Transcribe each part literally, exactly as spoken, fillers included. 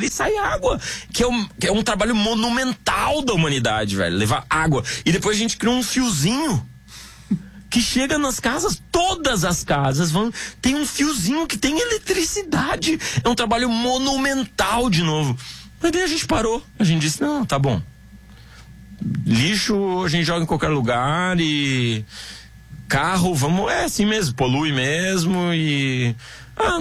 ali sai água. Que é, um, que é um trabalho monumental da humanidade, velho. Levar água. E depois a gente criou um fiozinho que chega nas casas, todas as casas vão, tem um fiozinho que tem eletricidade. É um trabalho monumental de novo. Mas daí a gente parou. A gente disse, não, tá bom. Lixo a gente joga em qualquer lugar e carro, vamos, é assim mesmo, polui mesmo e ah,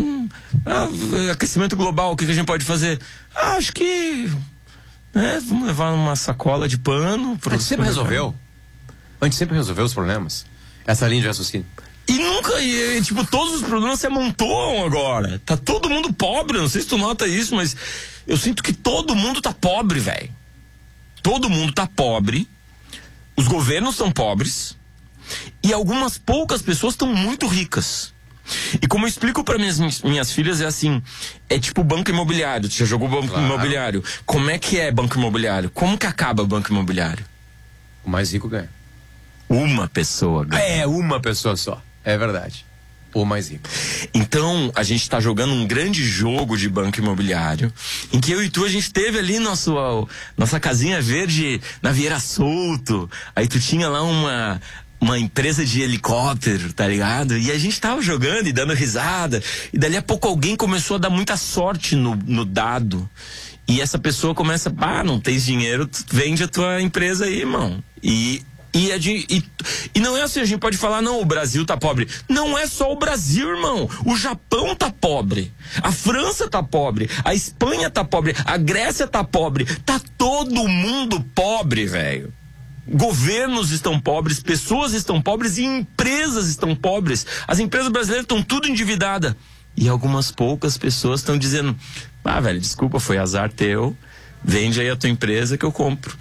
ah, aquecimento global, o que, que a gente pode fazer? Ah, acho que é, vamos levar uma sacola de pano. A gente sempre resolveu. A gente sempre resolveu os problemas. Essa linha de raciocínio. E nunca, e, tipo, todos os problemas se amontoam agora. Tá todo mundo pobre, não sei se tu nota isso, mas eu sinto que todo mundo tá pobre, velho. Todo mundo tá pobre, os governos são pobres e algumas poucas pessoas estão muito ricas. E como eu explico para minhas, minhas filhas, é assim, é tipo banco imobiliário. Tu já jogou banco claro. imobiliário? Como é que é banco imobiliário? Como que acaba o banco imobiliário? O mais rico ganha. Uma pessoa ganha. É, uma pessoa só, é verdade. O mais rico. Então, a gente tá jogando um grande jogo de banco imobiliário, em que eu e tu, a gente teve ali nosso, nossa casinha verde na Vieira Solto. Aí tu tinha lá uma, uma empresa de helicóptero, tá ligado? E a gente tava jogando e dando risada. E dali a pouco alguém começou a dar muita sorte no, no dado. E essa pessoa começa, ah, não tens dinheiro, tu vende a tua empresa aí, irmão. E... E, e, e não é assim, a gente pode falar, não, o Brasil tá pobre. Não é só o Brasil, irmão. O Japão tá pobre. A França tá pobre. A Espanha tá pobre. A Grécia tá pobre. Tá todo mundo pobre, velho. Governos estão pobres, pessoas estão pobres e empresas estão pobres. As empresas brasileiras estão tudo endividadas. E algumas poucas pessoas estão dizendo, ah, velho, desculpa, foi azar teu. Vende aí a tua empresa que eu compro.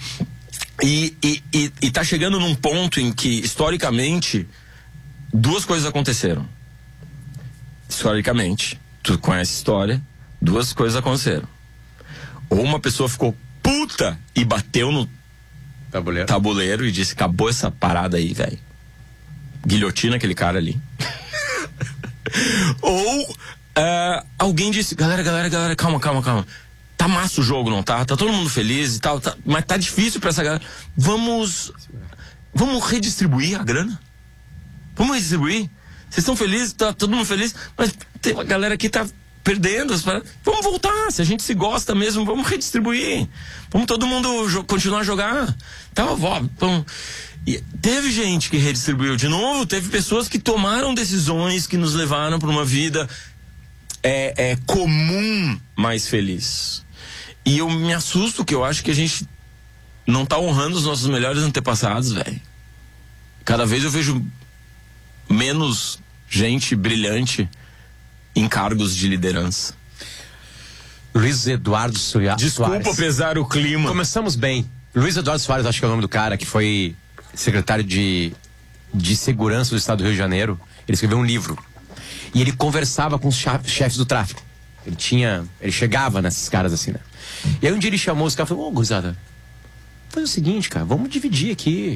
E, e, e, e tá chegando num ponto em que, historicamente, duas coisas aconteceram. Historicamente, tu conhece a história, duas coisas aconteceram. Ou uma pessoa ficou puta e bateu no tabuleiro, tabuleiro e disse, acabou essa parada aí, velho. Guilhotina aquele cara ali. Ou uh, alguém disse, galera, galera, galera, calma, calma, calma. Tá massa o jogo, não tá? Tá todo mundo feliz e tal, tá, mas tá difícil pra essa galera. Vamos Vamos redistribuir a grana? Vamos redistribuir? Vocês estão felizes, tá todo mundo feliz, mas tem uma galera que tá perdendo. Vamos voltar, se a gente se gosta mesmo, vamos redistribuir. Vamos todo mundo jo- continuar a jogar. Então, ó, vamos... E teve gente que redistribuiu de novo, teve pessoas que tomaram decisões que nos levaram para uma vida é, é, comum mais feliz. E eu me assusto que eu acho que a gente não tá honrando os nossos melhores antepassados, velho. Cada vez eu vejo menos gente brilhante em cargos de liderança. Luiz Eduardo Soares. Desculpa pesar o clima. Começamos bem. Luiz Eduardo Soares, acho que é o nome do cara, que foi secretário de, de segurança do estado do Rio de Janeiro. Ele escreveu um livro. E ele conversava com os chefes do tráfico. Ele tinha... Ele chegava nesses caras assim, né? E aí um dia ele chamou os caras e falou, ô, gurizada, faz o seguinte, cara, vamos dividir aqui.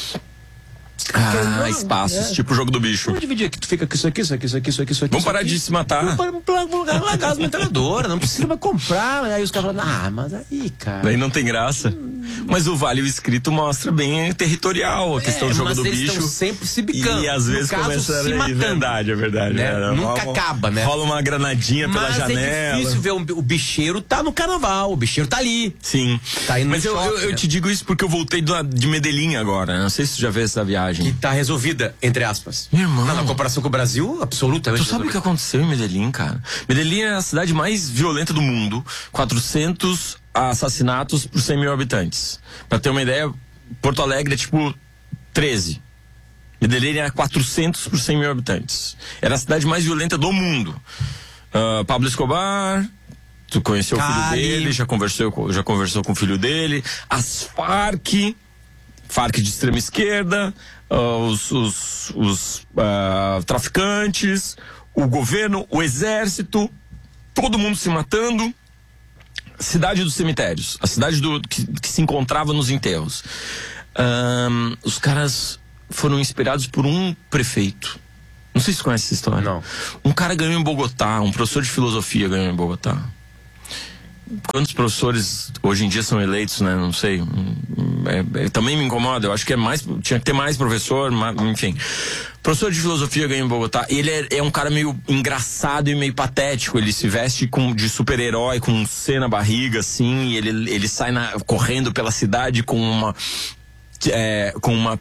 Ah, espaços, é. Tipo o jogo do bicho. Vamos dividir aqui, tu fica com isso aqui, isso aqui, isso aqui, isso aqui, isso aqui. Vamos parar aqui. de se matar. Vamos largar as metralhadoras, não precisa mais comprar. Aí os caras falam, ah, mas aí, cara. Aí não tem graça. Hum. Mas o Vale o Escrito mostra bem territorial a é, questão do jogo do bicho. Estão sempre se bicando. E às vezes caso, começa a é verdade, é verdade. Né? É, Nunca rola, acaba, né? Rola uma granadinha mas pela janela. É difícil ver um, o bicheiro tá no carnaval, o bicheiro tá ali. Sim. Tá indo mas no eu, shopping, eu, eu né? te digo isso porque eu voltei do, de Medellín agora. Não sei se tu já fez essa viagem. Que tá resolvida, entre aspas. Meu irmão. Não, na comparação com o Brasil, absolutamente. Tu sabe o que aconteceu em Medellín, cara? Medellín é a cidade mais violenta do mundo. quatrocentos assassinatos por cem mil habitantes. Pra ter uma ideia, Porto Alegre é tipo treze. Medellín é quatrocentos por cem mil habitantes. Era a cidade mais violenta do mundo. Uh, Pablo Escobar, tu conheceu Cali. O filho dele, já conversou, já conversou com o filho dele. As Farc, Farc de extrema esquerda, uh, os, os, os uh, traficantes, o governo, o exército, todo mundo se matando. Cidade dos cemitérios, a cidade do, que, que se encontrava nos enterros. Um, os caras foram inspirados por um prefeito. Não sei se você conhece essa história. Não. Um cara ganhou em Bogotá, um professor de filosofia ganhou em Bogotá. quantos professores hoje em dia são eleitos, né? Não sei. É, é, também me incomoda. Eu acho que é mais, tinha que ter mais professor, mais, enfim. Professor de filosofia ganhou em Bogotá. Ele é, é um cara meio engraçado e meio patético. Ele se veste com, de super-herói, com um C na barriga, assim. E ele, ele sai na, correndo pela cidade com uma... É, com uma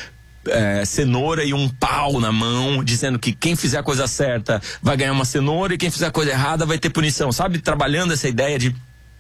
É, cenoura e um pau na mão, dizendo que quem fizer a coisa certa vai ganhar uma cenoura e quem fizer a coisa errada vai ter punição, sabe? Trabalhando essa ideia de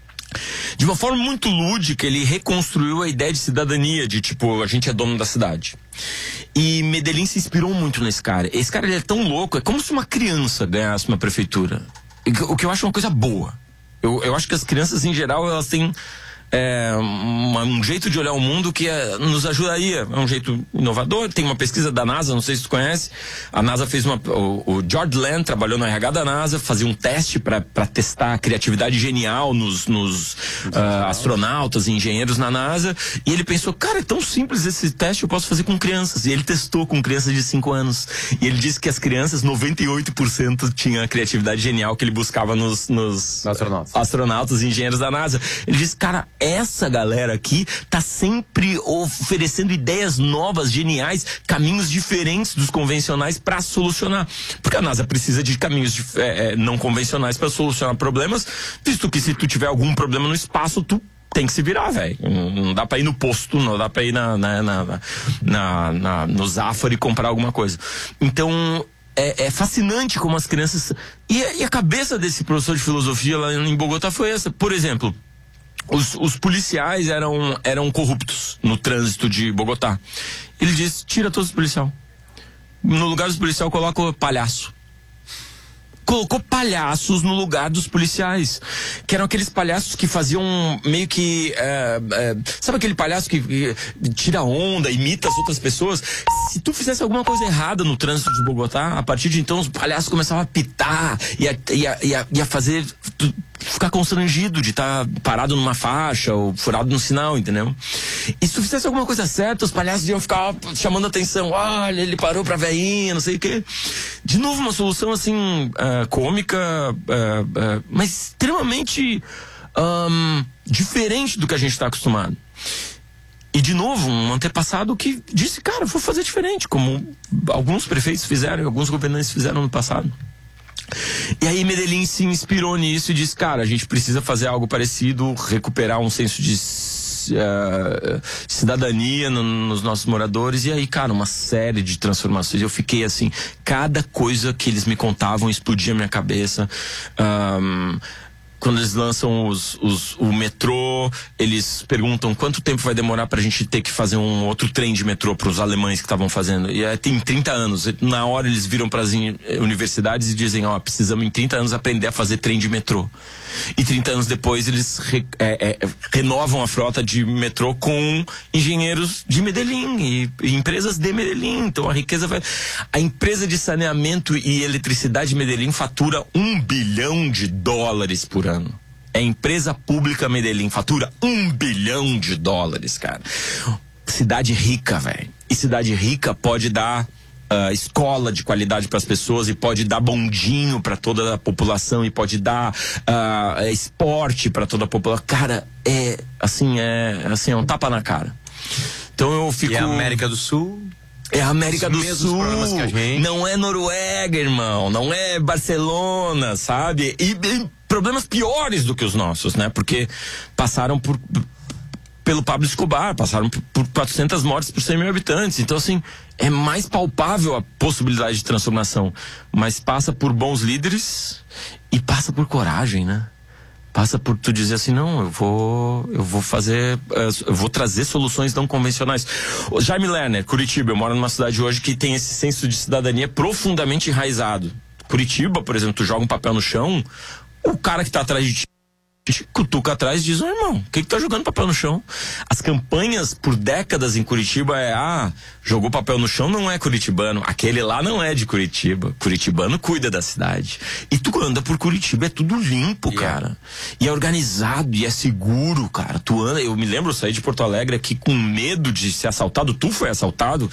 de uma forma muito lúdica, ele reconstruiu a ideia de cidadania, de tipo, a gente é dono da cidade. E Medellín se inspirou muito nesse cara. Esse cara, ele é tão louco, é como se uma criança ganhasse uma prefeitura, o que eu acho uma coisa boa. Eu, eu acho que as crianças em geral, elas têm É, uma, um jeito de olhar o mundo que é, nos ajudaria. É um jeito inovador. Tem uma pesquisa da NASA, não sei se tu conhece. A NASA fez uma. O, o George Land trabalhou no R H da NASA, fazia um teste para testar a criatividade genial nos, nos uh, astronautas e engenheiros na NASA. E ele pensou, cara, é tão simples esse teste, eu posso fazer com crianças. E ele testou com crianças de cinco anos. E ele disse que as crianças, noventa e oito por cento tinham a criatividade genial que ele buscava nos, nos astronautas. astronautas e engenheiros da NASA. Ele disse, cara, essa galera aqui tá sempre oferecendo ideias novas, geniais, caminhos diferentes dos convencionais para solucionar. Porque a NASA precisa de caminhos é, é, não convencionais para solucionar problemas, visto que se tu tiver algum problema no espaço, tu tem que se virar, velho. Não, não dá pra ir no posto, não dá pra ir na, na, na, na, na, no Zafari e comprar alguma coisa. Então, É, é fascinante como as crianças... E, e a cabeça desse professor de filosofia lá em Bogotá foi essa. Por exemplo, os, os policiais eram, eram corruptos no trânsito de Bogotá. Ele disse, tira todos os policiais. No lugar dos policiais, coloca o palhaço. Colocou palhaços no lugar dos policiais, que eram aqueles palhaços que faziam meio que é, é, sabe aquele palhaço que, que tira onda, imita as outras pessoas? Se tu fizesse alguma coisa errada no trânsito de Bogotá, a partir de então os palhaços começavam a pitar e a, e a, e a, e a fazer tu, ficar constrangido de estar tá parado numa faixa ou furado no sinal, entendeu? E se tu fizesse alguma coisa certa, os palhaços iam ficar chamando atenção. Olha, ele parou pra veinha, não sei o quê. De novo, uma solução assim, uh, cômica, uh, uh, mas extremamente um, diferente do que a gente está acostumado. E de novo, um antepassado que disse, cara, vou fazer diferente, como alguns prefeitos fizeram, alguns governantes fizeram no passado. E aí Medellín se inspirou nisso e disse, cara, a gente precisa fazer algo parecido, recuperar um senso de uh, cidadania no, nos nossos moradores. E aí, cara, uma série de transformações. Eu fiquei assim, cada coisa que eles me contavam explodia a minha cabeça. um, Quando eles lançam os, os, o metrô, eles perguntam quanto tempo vai demorar pra gente ter que fazer um outro trem de metrô pros alemães que estavam fazendo. E é, tem trinta anos. Na hora eles viram pras universidades e dizem, ó, precisamos em trinta anos aprender a fazer trem de metrô. E trinta anos depois eles re, é, é, renovam a frota de metrô com engenheiros de Medellín e, e empresas de Medellín. Então a riqueza vai... A empresa de saneamento e eletricidade de Medellín fatura um bilhão de dólares por ano. É a empresa pública Medellín, fatura um bilhão de dólares, cara. Cidade rica, velho. E cidade rica pode dar uh, escola de qualidade para as pessoas, e pode dar bondinho para toda a população, e pode dar uh, esporte para toda a população. Cara, é assim, é assim, é um tapa na cara. Então eu fico... E a América do Sul... É a América do Sul, que a gente... não é Noruega, irmão, não é Barcelona, sabe? E, e problemas piores do que os nossos, né? Porque passaram por, pelo Pablo Escobar, passaram por, por quatrocentas mortes por cem mil habitantes. Então, assim, é mais palpável a possibilidade de transformação, mas passa por bons líderes e passa por coragem, né? Passa por tu dizer assim, não, eu vou eu vou fazer, eu vou trazer soluções não convencionais. O Jaime Lerner, Curitiba, eu moro numa cidade hoje que tem esse senso de cidadania profundamente enraizado. Curitiba, por exemplo, tu joga um papel no chão, o cara que tá atrás de ti cutuca atrás e diz, ô irmão, o que que tá jogando papel no chão? As campanhas por décadas em Curitiba é, ah, jogou papel no chão, não é curitibano, aquele lá não é de Curitiba, curitibano cuida da cidade. E tu anda por Curitiba, é tudo limpo, yeah. cara. E é organizado, e é seguro, cara. Tu anda, eu me lembro, eu saí de Porto Alegre aqui com medo de ser assaltado, tu foi assaltado,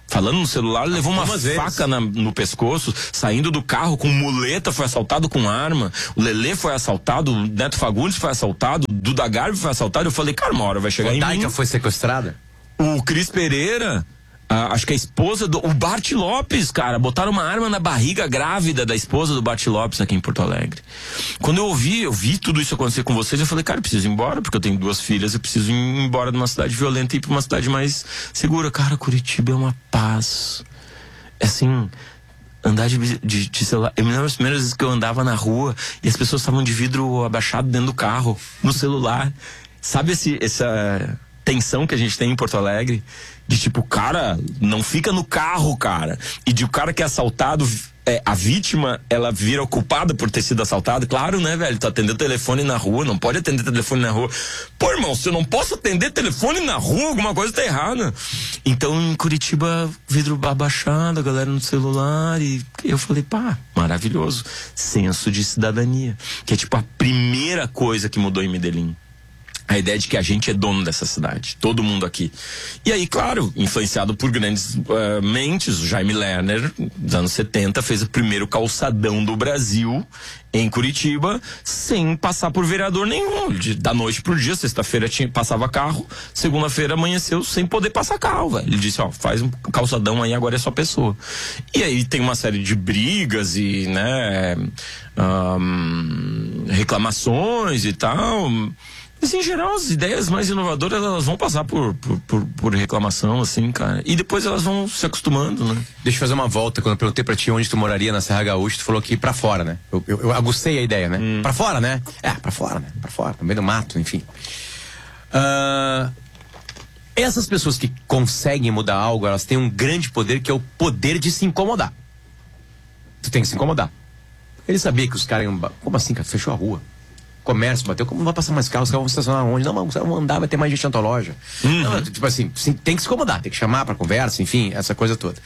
falando no celular, levou uma Algumas faca na, no pescoço, saindo do carro com muleta, foi assaltado com arma, o Lelê foi assaltado, o Neto Fagundes foi assaltado, o Duda Garbi foi assaltado. Eu falei, cara, uma hora vai chegar em mim. Foi sequestrada? O Cris Pereira, a, acho que a esposa do... O Bart Lopes, cara, botaram uma arma na barriga grávida da esposa do Bart Lopes aqui em Porto Alegre. Quando eu ouvi, eu vi tudo isso acontecer com vocês, eu falei, cara, eu preciso ir embora, porque eu tenho duas filhas, eu preciso ir embora de uma cidade violenta e ir pra uma cidade mais segura. Cara, Curitiba é uma paz. É assim... Andar de, de, de celular. Eu me lembro as primeiras vezes que eu andava na rua e as pessoas estavam de vidro abaixado dentro do carro, no celular. Sabe esse, essa tensão que a gente tem em Porto Alegre? De tipo, cara, não fica no carro, cara. E de o cara que é assaltado, é, a vítima, ela vira culpada por ter sido assaltado. Claro, né, velho? Tu atendeu telefone na rua, não pode atender telefone na rua. Pô, irmão, se eu não posso atender telefone na rua, alguma coisa tá errada. Então, em Curitiba, vidro abaixado, a galera no celular, e eu falei, pá, maravilhoso. Senso de cidadania. Que é tipo a primeira coisa que mudou em Medellín. A ideia de que a gente é dono dessa cidade, todo mundo aqui. E aí, claro, influenciado por grandes uh, mentes, o Jaime Lerner, dos anos setenta, fez o primeiro calçadão do Brasil em Curitiba, sem passar por vereador nenhum. De, da noite pro dia, sexta-feira tinha, passava carro, segunda-feira amanheceu sem poder passar carro, velho. Ele disse, ó, faz um calçadão aí, agora é só pessoa. E aí tem uma série de brigas e, né, um, reclamações e tal. Mas, em geral, as ideias mais inovadoras, elas vão passar por, por, por, por reclamação, assim, cara. E depois elas vão se acostumando, né? Deixa eu fazer uma volta. Quando eu perguntei pra ti onde tu moraria na Serra Gaúcha, tu falou que pra fora, né? Eu, eu, eu aguçei a ideia, né? Hum. Pra fora, né? É, pra fora, né? Pra fora, no meio do mato, enfim. Uh, essas pessoas que conseguem mudar algo, elas têm um grande poder, que é o poder de se incomodar. Tu tem que se incomodar. Ele sabia que os caras iam... Como assim, cara? Fechou a rua. Comércio bateu, como não vai passar mais carro, os carros vão estacionar onde? Não, mas vão andar, vai ter mais gente na tua loja. Uhum. Não, tipo assim, tem que se incomodar, tem que chamar pra conversa, enfim, essa coisa toda.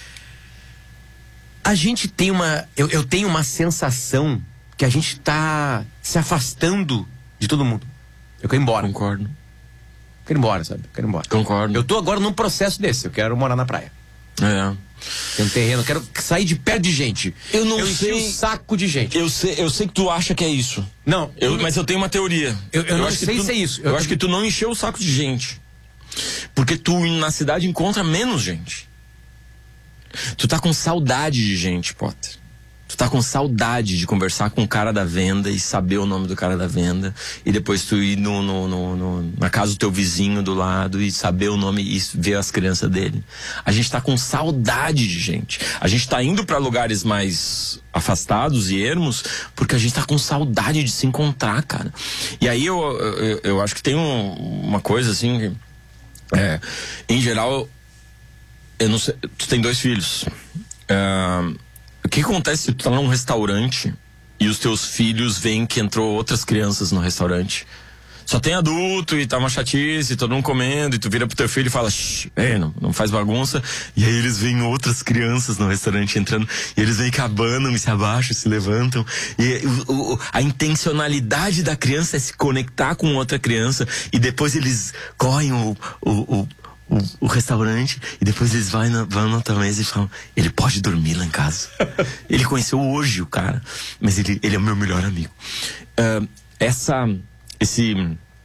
A gente tem uma, eu, eu tenho uma sensação que a gente tá se afastando de todo mundo. Eu quero ir embora. Concordo. Quero ir embora, sabe? Quero ir embora. Concordo. Eu tô agora num processo desse, eu quero morar na praia. É. Tem um terreno, eu quero sair de perto de gente. Eu não eu sei. Um saco de gente. Eu sei, eu sei que tu acha que é isso. Não. Eu, mas eu tenho uma teoria. Eu, eu, eu não acho sei tu, se é isso. Eu, eu acho que tu não encheu o saco de gente. Porque tu na cidade encontra menos gente. Tu tá com saudade de gente, Potter. Tu tá com saudade de conversar com o cara da venda e saber o nome do cara da venda. E depois tu ir no, no, no, no, na casa do teu vizinho do lado e saber o nome e ver as crianças dele. A gente tá com saudade de gente. A gente tá indo pra lugares mais afastados e ermos porque a gente tá com saudade de se encontrar, cara. E aí eu, eu, eu acho que tem um, uma coisa assim... É, em geral, eu não sei... Tu tem dois filhos. É... O que acontece se tu tá num restaurante e os teus filhos veem que entrou outras crianças no restaurante? Só tem adulto e tá uma chatice, todo mundo comendo, e tu vira pro teu filho e fala, shh, é, não, não faz bagunça. E aí eles veem outras crianças no restaurante entrando, e eles vêm cabanam e se abaixam, se levantam. E o, o, a intencionalidade da criança é se conectar com outra criança, e depois eles correm o... o, o O, o restaurante e depois eles vão na, vão na outra mesa e falam, ele pode dormir lá em casa. Ele conheceu hoje o cara, mas ele, ele é o meu melhor amigo. Uh, essa, esse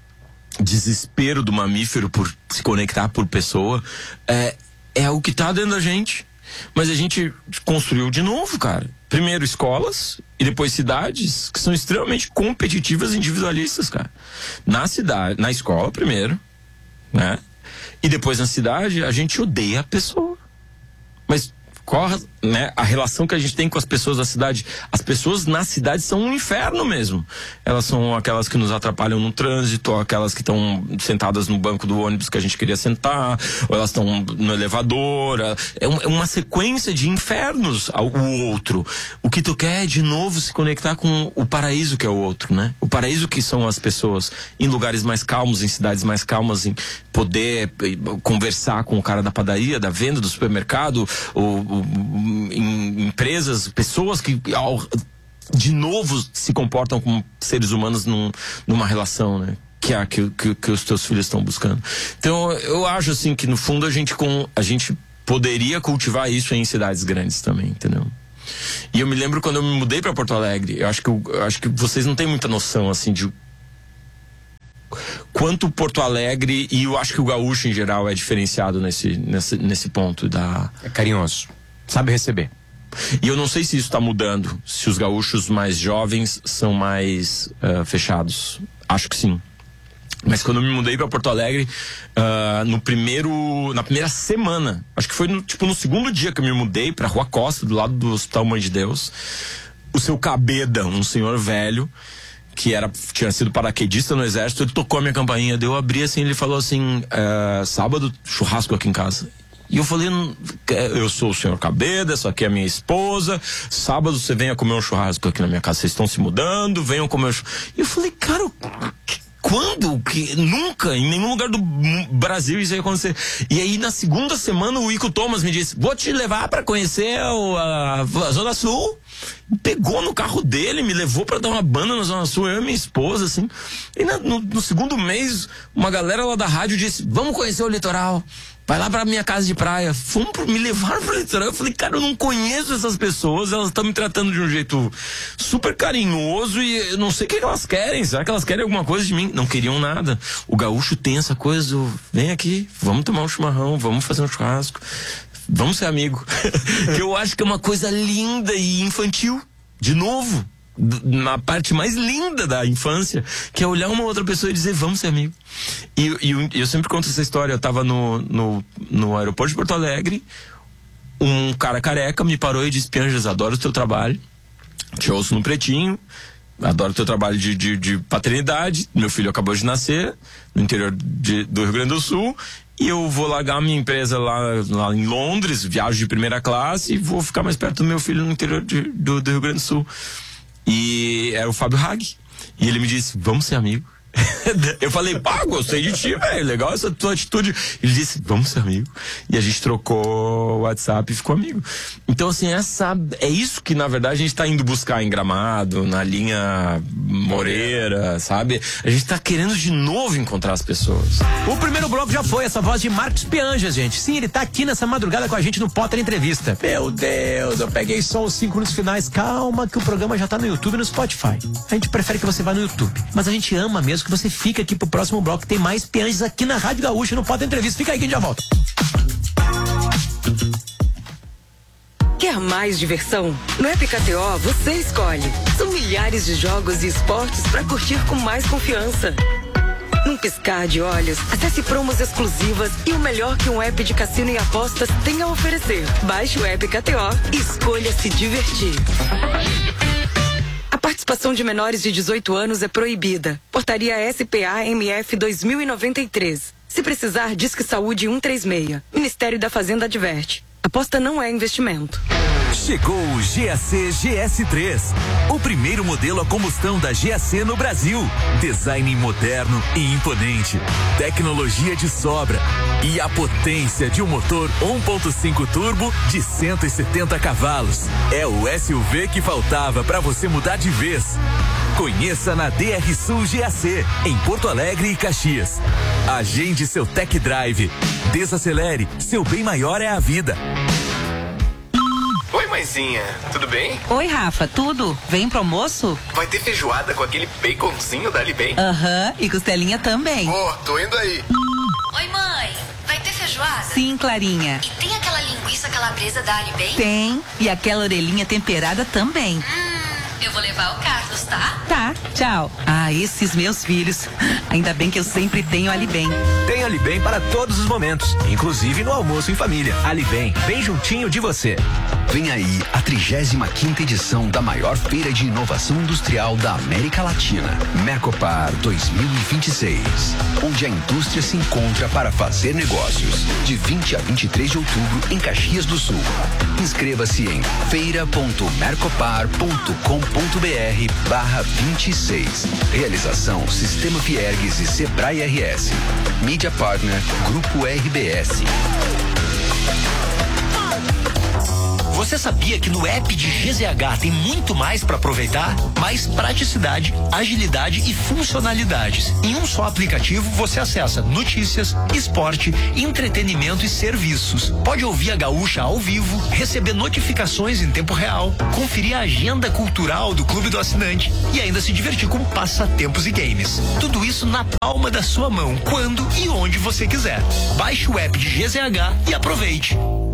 desespero do mamífero por se conectar por pessoa é, é o que tá dentro da gente. Mas a gente construiu de novo, cara. Primeiro escolas e depois cidades que são extremamente competitivas e individualistas, cara. Na cidade, na escola primeiro, né? E depois na cidade, a gente odeia a pessoa. Mas qual a, né, a relação que a gente tem com as pessoas da cidade? As pessoas na cidade são um inferno mesmo. Elas são aquelas que nos atrapalham no trânsito, aquelas que estão sentadas no banco do ônibus que a gente queria sentar, ou elas estão no elevador. É, um, é uma sequência de infernos ao o outro. O que tu quer é de novo se conectar com o paraíso que é o outro, né? O paraíso que são as pessoas em lugares mais calmos, em cidades mais calmas, em poder conversar com o cara da padaria, da venda, do supermercado, ou em empresas, pessoas que ao, de novo se comportam como seres humanos num, numa relação, né? Que é a que, que, que os teus filhos estão buscando. Então eu acho assim que no fundo a gente com a gente poderia cultivar isso em cidades grandes também, entendeu? E eu me lembro quando eu me mudei para Porto Alegre, eu acho que, eu, eu acho que vocês não têm muita noção, assim, de quanto Porto Alegre, e eu acho que o gaúcho em geral é diferenciado nesse, nesse, nesse ponto da... É carinhoso, sabe receber. E eu não sei se isso está mudando, se os gaúchos mais jovens são mais uh, fechados. Acho que sim. Mas quando eu me mudei para Porto Alegre, uh, no primeiro, na primeira semana, acho que foi no, tipo, no segundo dia que eu me mudei para Rua Costa, do lado do Hospital Mãe de Deus, o seu Cabeda, um senhor velho, que era, tinha sido paraquedista no exército, ele tocou a minha campainha, daí eu abri assim, ele falou assim, uh, sábado, churrasco aqui em casa. E eu falei, eu sou o senhor Cabeda, essa aqui é a minha esposa, sábado você venha comer um churrasco aqui na minha casa, vocês estão se mudando, venham comer um churrasco. E eu falei, cara, quando? Que, nunca, em nenhum lugar do Brasil isso ia acontecer. E aí na segunda semana o Ico Thomas me disse, vou te levar para conhecer o, a, a Zona Sul. Pegou no carro dele, me levou pra dar uma banda na Zona Sul, eu e minha esposa, assim. E na, no, no segundo mês, uma galera lá da rádio disse, vamos conhecer o litoral, vai lá pra minha casa de praia. Fomos pro, me levaram pro litoral. Eu falei, cara, eu não conheço essas pessoas, elas estão me tratando de um jeito super carinhoso e eu não sei o que elas querem. Será que elas querem alguma coisa de mim? Não queriam nada. O gaúcho tem essa coisa do, vem aqui, vamos tomar um chimarrão, vamos fazer um churrasco, vamos ser amigo. Que eu acho que é uma coisa linda e infantil. De novo, na parte mais linda da infância, que é olhar uma outra pessoa e dizer, vamos ser amigo. E, e eu sempre conto essa história. Eu tava no, no, no aeroporto de Porto Alegre, um cara careca me parou e disse, Pianjas, adoro o teu trabalho, te ouço no Pretinho, adoro o teu trabalho de, de, de paternidade, meu filho acabou de nascer no interior de, do Rio Grande do Sul, e eu vou largar a minha empresa lá, lá em Londres, viajo de primeira classe e vou ficar mais perto do meu filho no interior de, do, do Rio Grande do Sul. E era o Fábio Hag. E ele me disse, vamos ser amigos. Eu falei, pá, gostei de ti, velho, legal essa tua atitude. Ele disse, vamos ser amigo. E a gente trocou o WhatsApp e ficou amigo. Então, assim, essa, é isso que, na verdade, a gente tá indo buscar em Gramado, na linha Moreira, sabe? A gente tá querendo de novo encontrar as pessoas. O primeiro bloco já foi essa voz de Marcos Pianjas, gente. Sim, ele tá aqui nessa madrugada com a gente no Potter Entrevista. Meu Deus, eu peguei só os cinco minutos finais. Calma que o programa já tá no YouTube e no Spotify. A gente prefere que você vá no YouTube, mas a gente ama mesmo que você fique aqui pro próximo bloco, que tem mais Pianjas aqui na Rádio Gaúcha no Potter Entrevista. Fica aí que a gente já volta. Quer mais diversão? No App K T O você escolhe. São milhares de jogos e esportes para curtir com mais confiança. Num piscar de olhos, acesse promos exclusivas e o melhor que um app de cassino e apostas tem a oferecer. Baixe o App K T O e escolha se divertir. A participação de menores de dezoito anos é proibida. Portaria S P A M F dois mil e noventa e três. Se precisar, Disque Saúde cento e trinta e seis. Ministério da Fazenda adverte. Aposta não é investimento. Chegou o G A C G S três, o primeiro modelo a combustão da G A C no Brasil. Design moderno e imponente, tecnologia de sobra e a potência de um motor um ponto cinco turbo de cento e setenta cavalos. É o S U V que faltava para você mudar de vez. Conheça na D R Sul G A C, em Porto Alegre e Caxias. Agende seu Tech Drive. Desacelere, seu bem maior é a vida. Oi, mãezinha, tudo bem? Oi, Rafa, tudo? Vem pro almoço? Vai ter feijoada com aquele baconzinho da Alibem? Aham, e costelinha também. Ó, oh, tô indo aí. Oi, mãe, vai ter feijoada? Sim, Clarinha. E tem aquela linguiça calabresa da Alibem? Tem, e aquela orelhinha temperada também. Hum, eu vou levar o Carlos, tá? Tá, tchau. Ah, esses meus filhos. Ainda bem que eu sempre tenho Alibem. Tem Alibem para todos os momentos, inclusive no almoço em família. Alibem, bem juntinho de você. Vem aí a trigésima quinta edição da maior feira de inovação industrial da América Latina, Mercopar dois mil e vinte e seis, onde a indústria se encontra para fazer negócios. De vinte a vinte e três de outubro em Caxias do Sul. Inscreva-se em feira ponto mercopar ponto com ponto br barra vinte e seis. Realização Sistema Fiergues e Sebrae R S. Mídia Partner Grupo R B S. Você sabia que no app de G Z H tem muito mais para aproveitar? Mais praticidade, agilidade e funcionalidades. Em um só aplicativo você acessa notícias, esporte, entretenimento e serviços. Pode ouvir a Gaúcha ao vivo, receber notificações em tempo real, conferir a agenda cultural do Clube do Assinante e ainda se divertir com passatempos e games. Tudo isso na palma da sua mão, quando e onde você quiser. Baixe o app de G Z H e aproveite.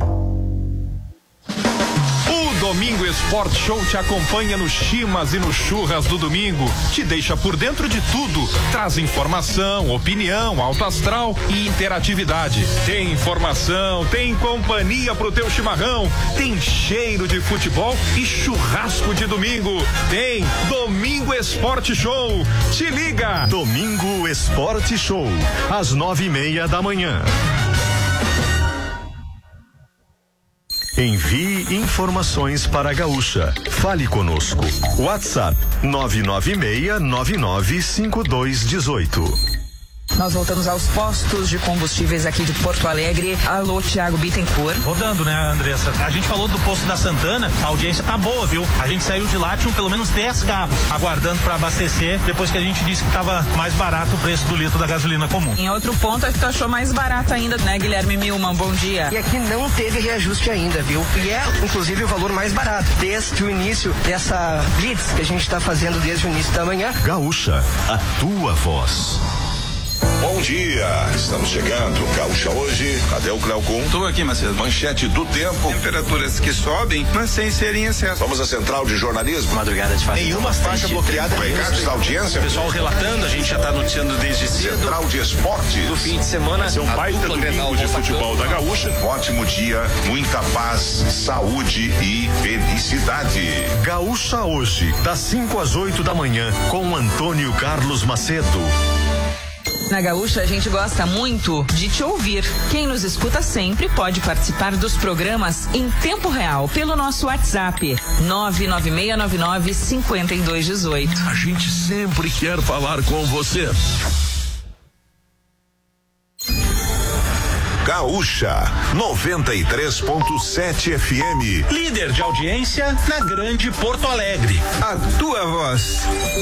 O Domingo Esporte Show te acompanha no Chimas e no Churras do domingo. Te deixa por dentro de tudo. Traz informação, opinião, alto astral e interatividade. Tem informação, tem companhia pro teu chimarrão, tem cheiro de futebol e churrasco de domingo. Tem Domingo Esporte Show. Te liga! Domingo Esporte Show, às nove e meia da manhã. Envie informações para a Gaúcha. Fale conosco. WhatsApp nove nove seis nove nove cinco dois um oito. Nós voltamos aos postos de combustíveis aqui de Porto Alegre. Alô, Thiago Bittencourt. Rodando, né, Andressa? A gente falou do posto da Santana, a audiência tá boa, viu? A gente saiu de lá, tinham pelo menos dez carros aguardando para abastecer, depois que a gente disse que tava mais barato o preço do litro da gasolina comum. Em outro ponto, tu achou mais barato ainda, né, Guilherme Milman? Bom dia. E aqui não teve reajuste ainda, viu? E é, inclusive, o valor mais barato desde o início dessa blitz que a gente tá fazendo desde o início da manhã. Gaúcha, a tua voz. Bom dia, estamos chegando. Gaúcha hoje, cadê o Cleocum? Estou aqui, Macedo. Manchete do tempo. Temperaturas que sobem, mas sem serem excesso. Vamos à central de jornalismo. Madrugada de fácil. Nenhuma faixa bloqueada. Recados da audiência. O pessoal relatando, a gente já está noticiando desde cedo. Central de esportes. Do fim de semana. Vai ser um baita domingo de futebol da Gaúcha. Um ótimo dia, muita paz, saúde e felicidade. Gaúcha hoje, das cinco às oito da manhã, com Antônio Carlos Macedo. Na Gaúcha, a gente gosta muito de te ouvir. Quem nos escuta sempre pode participar dos programas em tempo real pelo nosso WhatsApp nove nove seis nove nove cinco dois um oito. A gente sempre quer falar com você. Gaúcha noventa e três ponto sete F M. Líder de audiência na Grande Porto Alegre. A tua voz.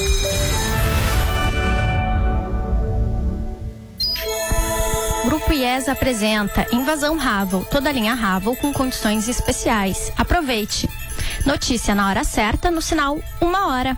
Grupo IES apresenta Invasão Ravel, toda a linha Ravel com condições especiais. Aproveite. Notícia na hora certa, no sinal uma hora.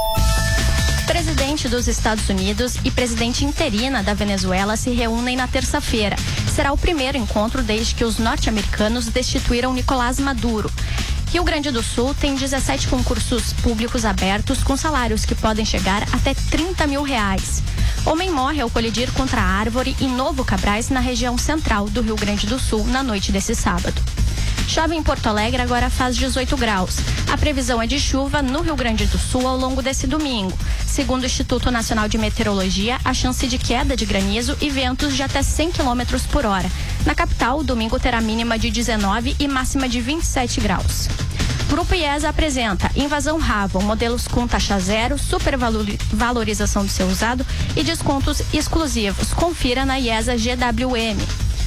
Presidente dos Estados Unidos e presidente interina da Venezuela se reúnem na terça-feira. Será o primeiro encontro desde que os norte-americanos destituíram Nicolás Maduro. Rio Grande do Sul tem dezessete concursos públicos abertos com salários que podem chegar até trinta mil reais. Homem morre ao colidir contra a árvore em Novo Cabrais, na região central do Rio Grande do Sul, na noite desse sábado. Chove em Porto Alegre, agora faz dezoito graus. A previsão é de chuva no Rio Grande do Sul ao longo desse domingo. Segundo o Instituto Nacional de Meteorologia, a chance de queda de granizo e ventos de até cem quilômetros por hora. Na capital, o domingo terá mínima de dezenove e máxima de vinte e sete graus. Grupo IES apresenta Invasão Ravel, modelos com taxa zero, supervalorização do seu usado e descontos exclusivos. Confira na IESA G W M.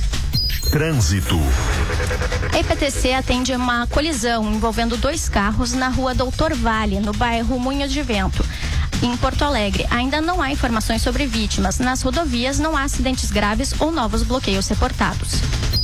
Trânsito. A E P T C atende uma colisão envolvendo dois carros na rua Doutor Vale, no bairro Moinhos de Vento, em Porto Alegre. Ainda não há informações sobre vítimas. Nas rodovias não há acidentes graves ou novos bloqueios reportados.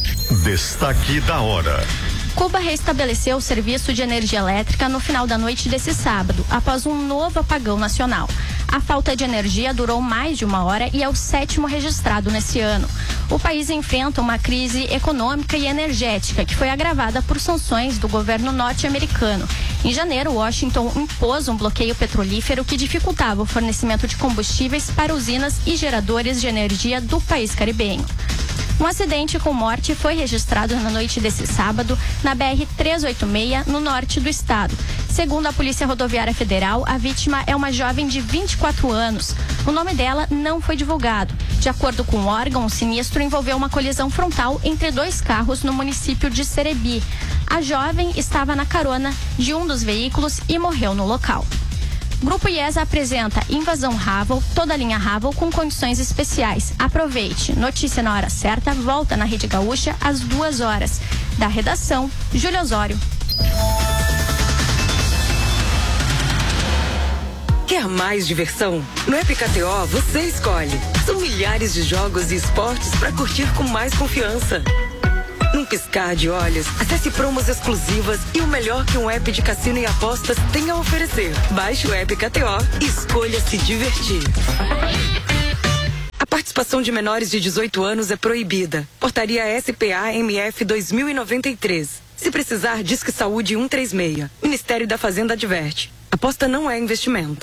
Destaque da hora. Cuba restabeleceu o serviço de energia elétrica no final da noite desse sábado, após um novo apagão nacional. A falta de energia durou mais de uma hora e é o sétimo registrado nesse ano. O país enfrenta uma crise econômica e energética que foi agravada por sanções do governo norte-americano. Em janeiro, Washington impôs um bloqueio petrolífero que dificultava o fornecimento de combustíveis para usinas e geradores de energia do país caribenho. Um acidente com morte foi registrado na noite desse sábado na B R trezentos e oitenta e seis, no norte do estado. Segundo a Polícia Rodoviária Federal, a vítima é uma jovem de vinte e quatro anos. O nome dela não foi divulgado. De acordo com o órgão, o sinistro envolveu uma colisão frontal entre dois carros no município de Cerebi. A jovem estava na carona de um dos veículos e morreu no local. Grupo IES apresenta Invasão Ravel, toda a linha Ravel com condições especiais. Aproveite. Notícia na hora certa, volta na Rede Gaúcha às duas horas. Da redação, Júlio Osório. Quer mais diversão? No App K T O você escolhe. São milhares de jogos e esportes para curtir com mais confiança. Num piscar de olhos, acesse promos exclusivas e o melhor que um app de cassino e apostas tem a oferecer. Baixe o App K T O e escolha se divertir. A participação de menores de dezoito anos é proibida. Portaria S P A M F dois mil e noventa e três. Se precisar, Disque Saúde cento e trinta e seis. Ministério da Fazenda adverte. Aposta não é investimento.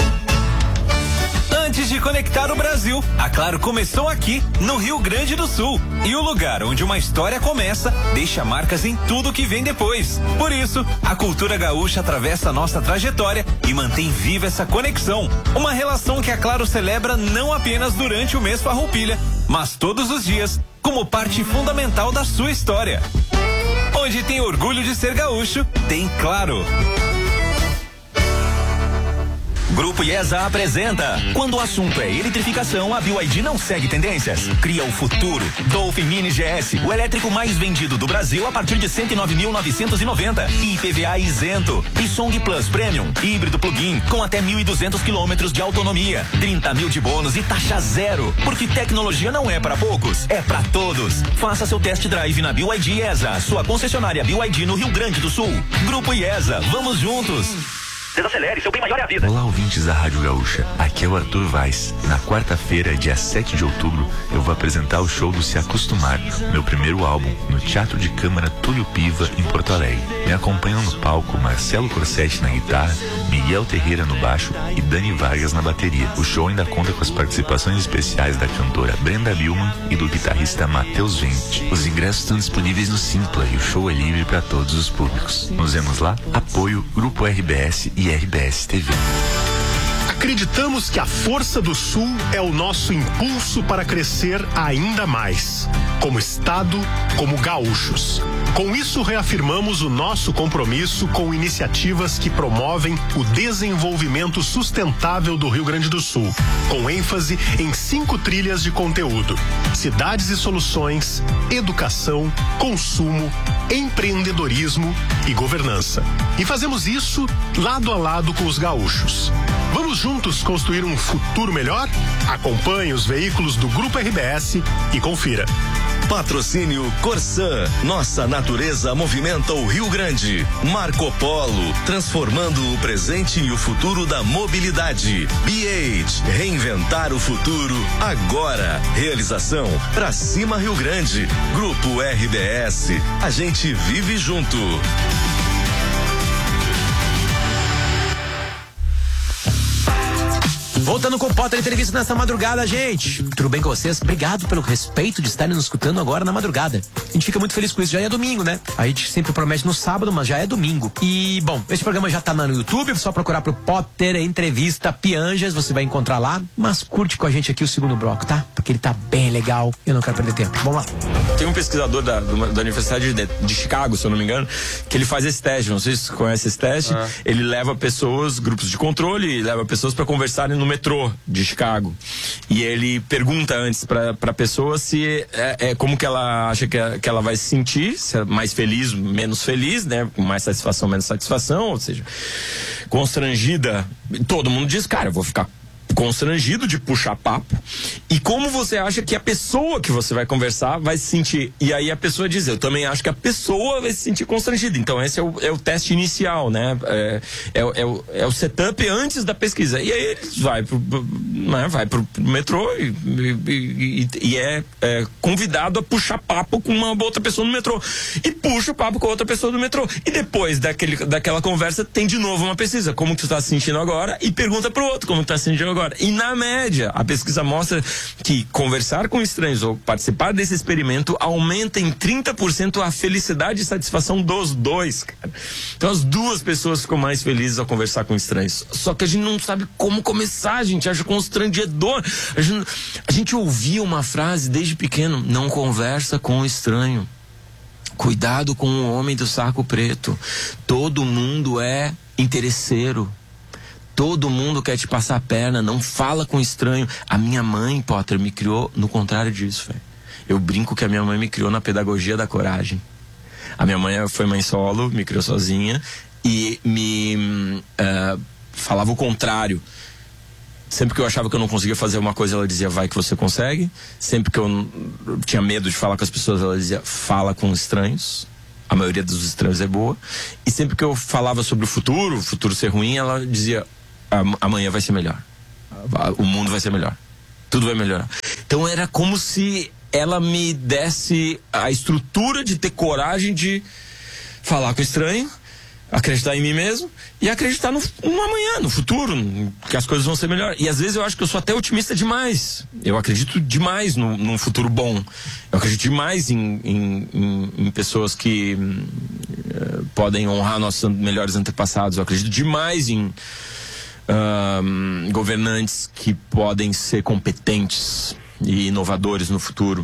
Antes de conectar o Brasil, a Claro começou aqui, no Rio Grande do Sul. E o lugar onde uma história começa, deixa marcas em tudo que vem depois. Por isso, a cultura gaúcha atravessa a nossa trajetória e mantém viva essa conexão. Uma relação que a Claro celebra não apenas durante o mês Farroupilha, mas todos os dias, como parte fundamental da sua história. Onde tem orgulho de ser gaúcho, tem Claro. Grupo IESA apresenta. Quando o assunto é eletrificação, a B Y D não segue tendências. Cria o futuro. Dolphin Mini G S, o elétrico mais vendido do Brasil a partir de cento e nove mil novecentos e noventa. I P V A isento. E Song Plus Premium, híbrido plug-in, com até mil e duzentos quilômetros de autonomia. trinta mil de bônus e taxa zero. Porque tecnologia não é para poucos, é para todos. Faça seu test drive na B Y D IESA, sua concessionária B Y D no Rio Grande do Sul. Grupo IESA, vamos juntos. Desacelere, seu bem maior é a vida. Olá, ouvintes da Rádio Gaúcha. Aqui é o Arthur Vaz. Na quarta-feira, dia sete de outubro, eu vou apresentar o show do Se Acostumar, meu primeiro álbum, no Teatro de Câmara Túlio Piva, em Porto Alegre. Me acompanham no palco Marcelo Corsetti na guitarra, Miguel Terreira no baixo e Dani Vargas na bateria. O show ainda conta com as participações especiais da cantora Brenda Billman e do guitarrista Matheus Vente. Os ingressos estão disponíveis no Simpla e o show é livre para todos os públicos. Nos vemos lá. Apoio Grupo R B S e R B S T V. Acreditamos que a força do Sul é o nosso impulso para crescer ainda mais, como Estado, como gaúchos. Com isso, reafirmamos o nosso compromisso com iniciativas que promovem o desenvolvimento sustentável do Rio Grande do Sul, com ênfase em cinco trilhas de conteúdo: cidades e soluções, educação, consumo, empreendedorismo e governança. E fazemos isso lado a lado com os gaúchos. Vamos juntos construir um futuro melhor? Acompanhe os veículos do Grupo R B S e confira. Patrocínio Corsã. Nossa natureza movimenta o Rio Grande. Marco Polo, transformando o presente e o futuro da mobilidade. B H, reinventar o futuro agora. Realização Pra Cima Rio Grande. Grupo R B S. A gente vive junto. Voltando com o Potter Entrevista nessa madrugada, gente. Tudo bem com vocês? Obrigado pelo respeito de estarem nos escutando agora na madrugada. A gente fica muito feliz com isso. Já é domingo, né? A gente sempre promete no sábado, mas já é domingo. E, bom, esse programa já tá no YouTube. É só procurar pro Potter Entrevista Pianjas. Você vai encontrar lá. Mas curte com a gente aqui o segundo bloco, tá? Porque ele tá bem legal. Eu não quero perder tempo. Vamos lá. Tem um pesquisador da, da Universidade de, de Chicago, se eu não me engano, que ele faz esse teste. Não sei se você conhece esse teste. Ah. Ele leva pessoas, grupos de controle, leva pessoas para conversarem no metrô de Chicago. E ele pergunta antes pra, pra pessoa se é, é como que ela acha que, que ela vai se sentir, se é mais feliz, menos feliz, né? Com mais satisfação, menos satisfação, ou seja, constrangida. Todo mundo diz, cara, eu vou ficar constrangido de puxar papo. E como você acha que a pessoa que você vai conversar vai se sentir? E aí a pessoa diz, eu também acho que a pessoa vai se sentir constrangida. Então esse é o, é o teste inicial, né? É, é, é, o, é o setup antes da pesquisa. E aí ele vai pro, né? vai pro metrô e, e, e, e é, é convidado a puxar papo com uma outra pessoa no metrô. E puxa o papo com outra pessoa no metrô. E depois daquele, daquela conversa tem de novo uma pesquisa. Como tu tá se sentindo agora? E pergunta pro outro como tu tá se sentindo agora. E na média, a pesquisa mostra que conversar com estranhos ou participar desse experimento aumenta em trinta por cento a felicidade e satisfação dos dois, cara. Então as duas pessoas ficam mais felizes ao conversar com estranhos. Só que a gente não sabe como começar, a gente acha constrangedor. A gente, a gente ouvia uma frase desde pequeno: não conversa com o estranho. Cuidado com o homem do saco preto. Todo mundo é interesseiro. Todo mundo quer te passar a perna, não fala com estranho. A minha mãe, Potter, me criou no contrário disso, velho. Eu brinco que a minha mãe me criou na pedagogia da coragem. A minha mãe foi mãe solo, me criou sozinha e me uh, falava o contrário. Sempre que eu achava que eu não conseguia fazer uma coisa, ela dizia, vai que você consegue. Sempre que eu tinha medo de falar com as pessoas, ela dizia, fala com estranhos. A maioria dos estranhos é boa. E sempre que eu falava sobre o futuro, o futuro ser ruim, ela dizia, amanhã vai ser melhor. O mundo vai ser melhor. Tudo vai melhorar. Então era como se ela me desse a estrutura de ter coragem de falar com o estranho, acreditar em mim mesmo e acreditar no, no amanhã, no futuro, que as coisas vão ser melhor. E às vezes eu acho que eu sou até otimista demais. Eu acredito demais no, num futuro bom. Eu acredito demais em, em, em, em pessoas que uh, podem honrar nossos melhores antepassados. Eu acredito demais em uh, governantes que podem ser competentes e inovadores no futuro.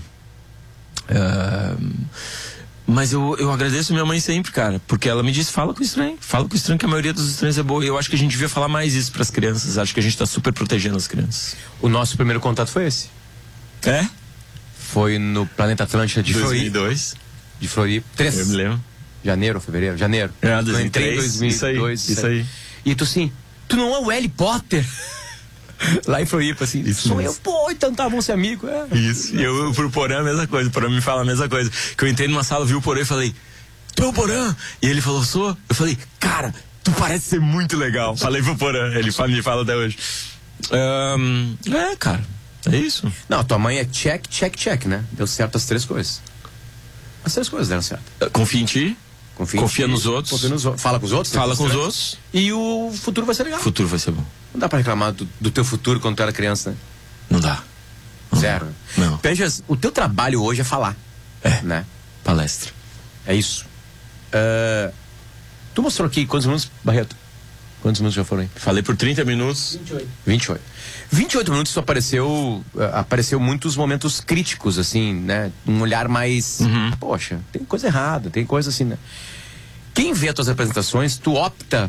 Uh, Mas eu, eu agradeço minha mãe sempre, cara, porque ela me disse, fala com o estranho, fala com o estranho, que a maioria dos estranhos é boa. E eu acho que a gente devia falar mais isso pras crianças. Acho que a gente tá super protegendo as crianças. O nosso primeiro contato foi esse. É? Foi no Planeta Atlântica de dois mil e dois. Floripa. De Floripa. Três. Eu me lembro. Janeiro ou fevereiro? Janeiro. É, dois mil e três. Eu entrei em dois mil e dois. Isso aí, isso aí. E tu assim, tu não é o Harry Potter? Lá em Floripa, assim. Isso sou mesmo. eu, pô, então tá, vamos ser amigo. É. Isso. E eu, eu pro Porã a mesma coisa. O Porã me fala a mesma coisa. Que eu entrei numa sala, vi o Porã e falei, tu é o Porã? E ele falou, sou? Eu falei, cara, tu parece ser muito legal. Falei pro Porã, ele fala, me fala até hoje. Um, é, cara, é isso. Não, tua mãe é check, check, check, né? Deu certo as três coisas. As três coisas deram certo. Confia em ti. Confia, confia em ti, nos outros. Confia nos outros. Fala com os outros. Fala com os certo. outros. E o futuro vai ser legal. O futuro vai ser bom. Não dá pra reclamar do, do teu futuro quando tu era criança, né? Não dá. Não Zero. Dá. Não. Penjas, o teu trabalho hoje é falar. É. Né? Palestra. É isso. Uh, tu mostrou aqui quantos minutos, Barreto? Quantos minutos já foram aí? Falei por trinta minutos. vinte e oito. vinte e oito. vinte e oito minutos tu apareceu, uh, apareceu muitos momentos críticos, assim, né? Um olhar mais, uhum. poxa, tem coisa errada, tem coisa assim, né? Quem vê as tuas apresentações, tu opta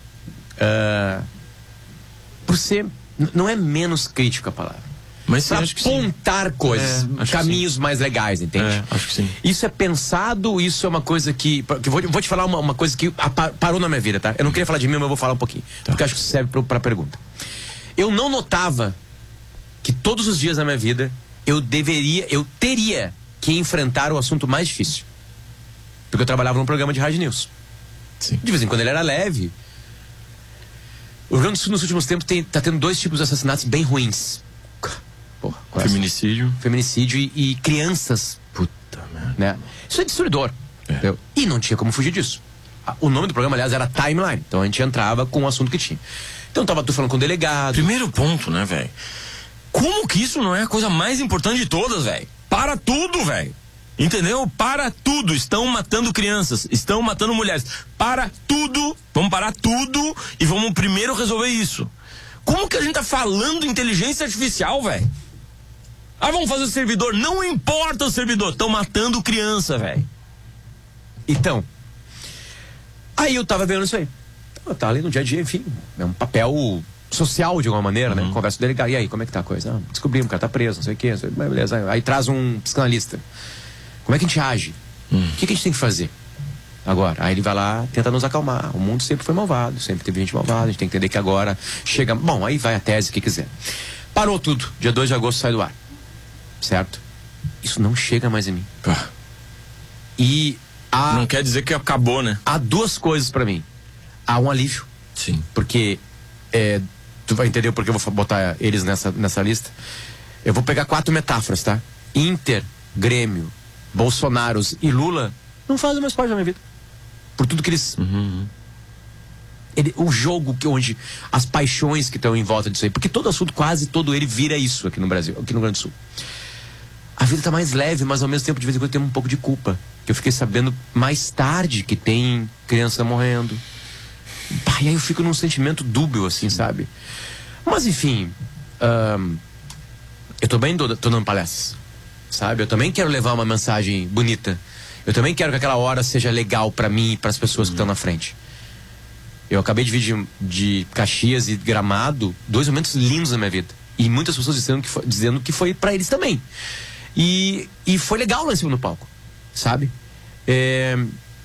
uh, por ser, não é menos crítico a palavra, mas pra acho que sim. apontar coisas, É, caminhos mais legais, entende? É, acho que sim. Isso é pensado, isso é uma coisa que, que vou, vou te falar uma, uma coisa que apa, parou na minha vida, tá? Eu não queria falar de mim, mas eu vou falar um pouquinho, tá. Porque acho que isso serve pro, pra pergunta. Eu não notava que todos os dias da minha vida eu deveria, eu teria que enfrentar o assunto mais difícil. Porque eu trabalhava num programa de rádio news. Sim. De vez em quando ele era leve. O Rio Grande do Sul nos últimos tempos tem, tá tendo dois tipos de assassinatos bem ruins. Porra, Feminicídio. Feminicídio e, e crianças. Puta merda. Né? Isso é destruidor. É. E não tinha como fugir disso. O nome do programa, aliás, era Timeline. Então a gente entrava com o assunto que tinha. Então tava tu falando com o delegado. Primeiro ponto, né, velho? Como que isso não é a coisa mais importante de todas, velho? Para tudo, velho. Entendeu? Para tudo. Estão matando crianças, estão matando mulheres. Para tudo. Vamos parar tudo e vamos primeiro resolver isso. Como que a gente tá falando inteligência artificial, velho? Ah, vamos fazer o servidor. Não importa o servidor. Estão matando criança, velho. Então, aí eu tava vendo isso aí. Eu tava ali no dia a dia, enfim, é um papel social de alguma maneira, uhum. né? Conversa com o delegado. E aí, como é que tá a coisa? Ah, descobrimos, o cara tá preso, não sei o quê. Beleza. Aí, aí traz um psicanalista. Como é que a gente age? Hum. O que, que a gente tem que fazer agora? Aí ele vai lá, tenta nos acalmar. O mundo sempre foi malvado, sempre teve gente malvada. A gente tem que entender que agora chega. Bom, aí vai a tese, o que quiser. Parou tudo. Dia dois de agosto sai do ar. Certo? Isso não chega mais em mim. Pá. E há, não quer dizer que acabou, né? Há duas coisas pra mim. Há um alívio. Sim. Porque é, tu vai entender porque eu vou botar eles nessa, nessa lista. Eu vou pegar quatro metáforas, tá? Inter, Grêmio, Bolsonaros e Lula não fazem mais parte da minha vida. Por tudo que eles... Uhum. Ele, o jogo que onde as paixões que estão em volta disso aí, porque todo assunto, quase todo ele vira isso aqui no Brasil, aqui no Rio Grande do Sul. A vida tá mais leve, mas ao mesmo tempo de vez em quando tem um pouco de culpa, que eu fiquei sabendo mais tarde que tem criança morrendo. Bah, e aí eu fico num sentimento dúbio assim, sabe? Mas enfim, um, eu tô bem tô, tô dando palestras, sabe? Eu também quero levar uma mensagem bonita. Eu também quero que aquela hora seja legal pra mim e pras pessoas que estão na frente. Eu acabei de vir de, de Caxias e Gramado, dois momentos lindos na minha vida. E muitas pessoas dizendo que foi, dizendo que foi pra eles também. E, e foi legal lá em cima no palco, sabe? É,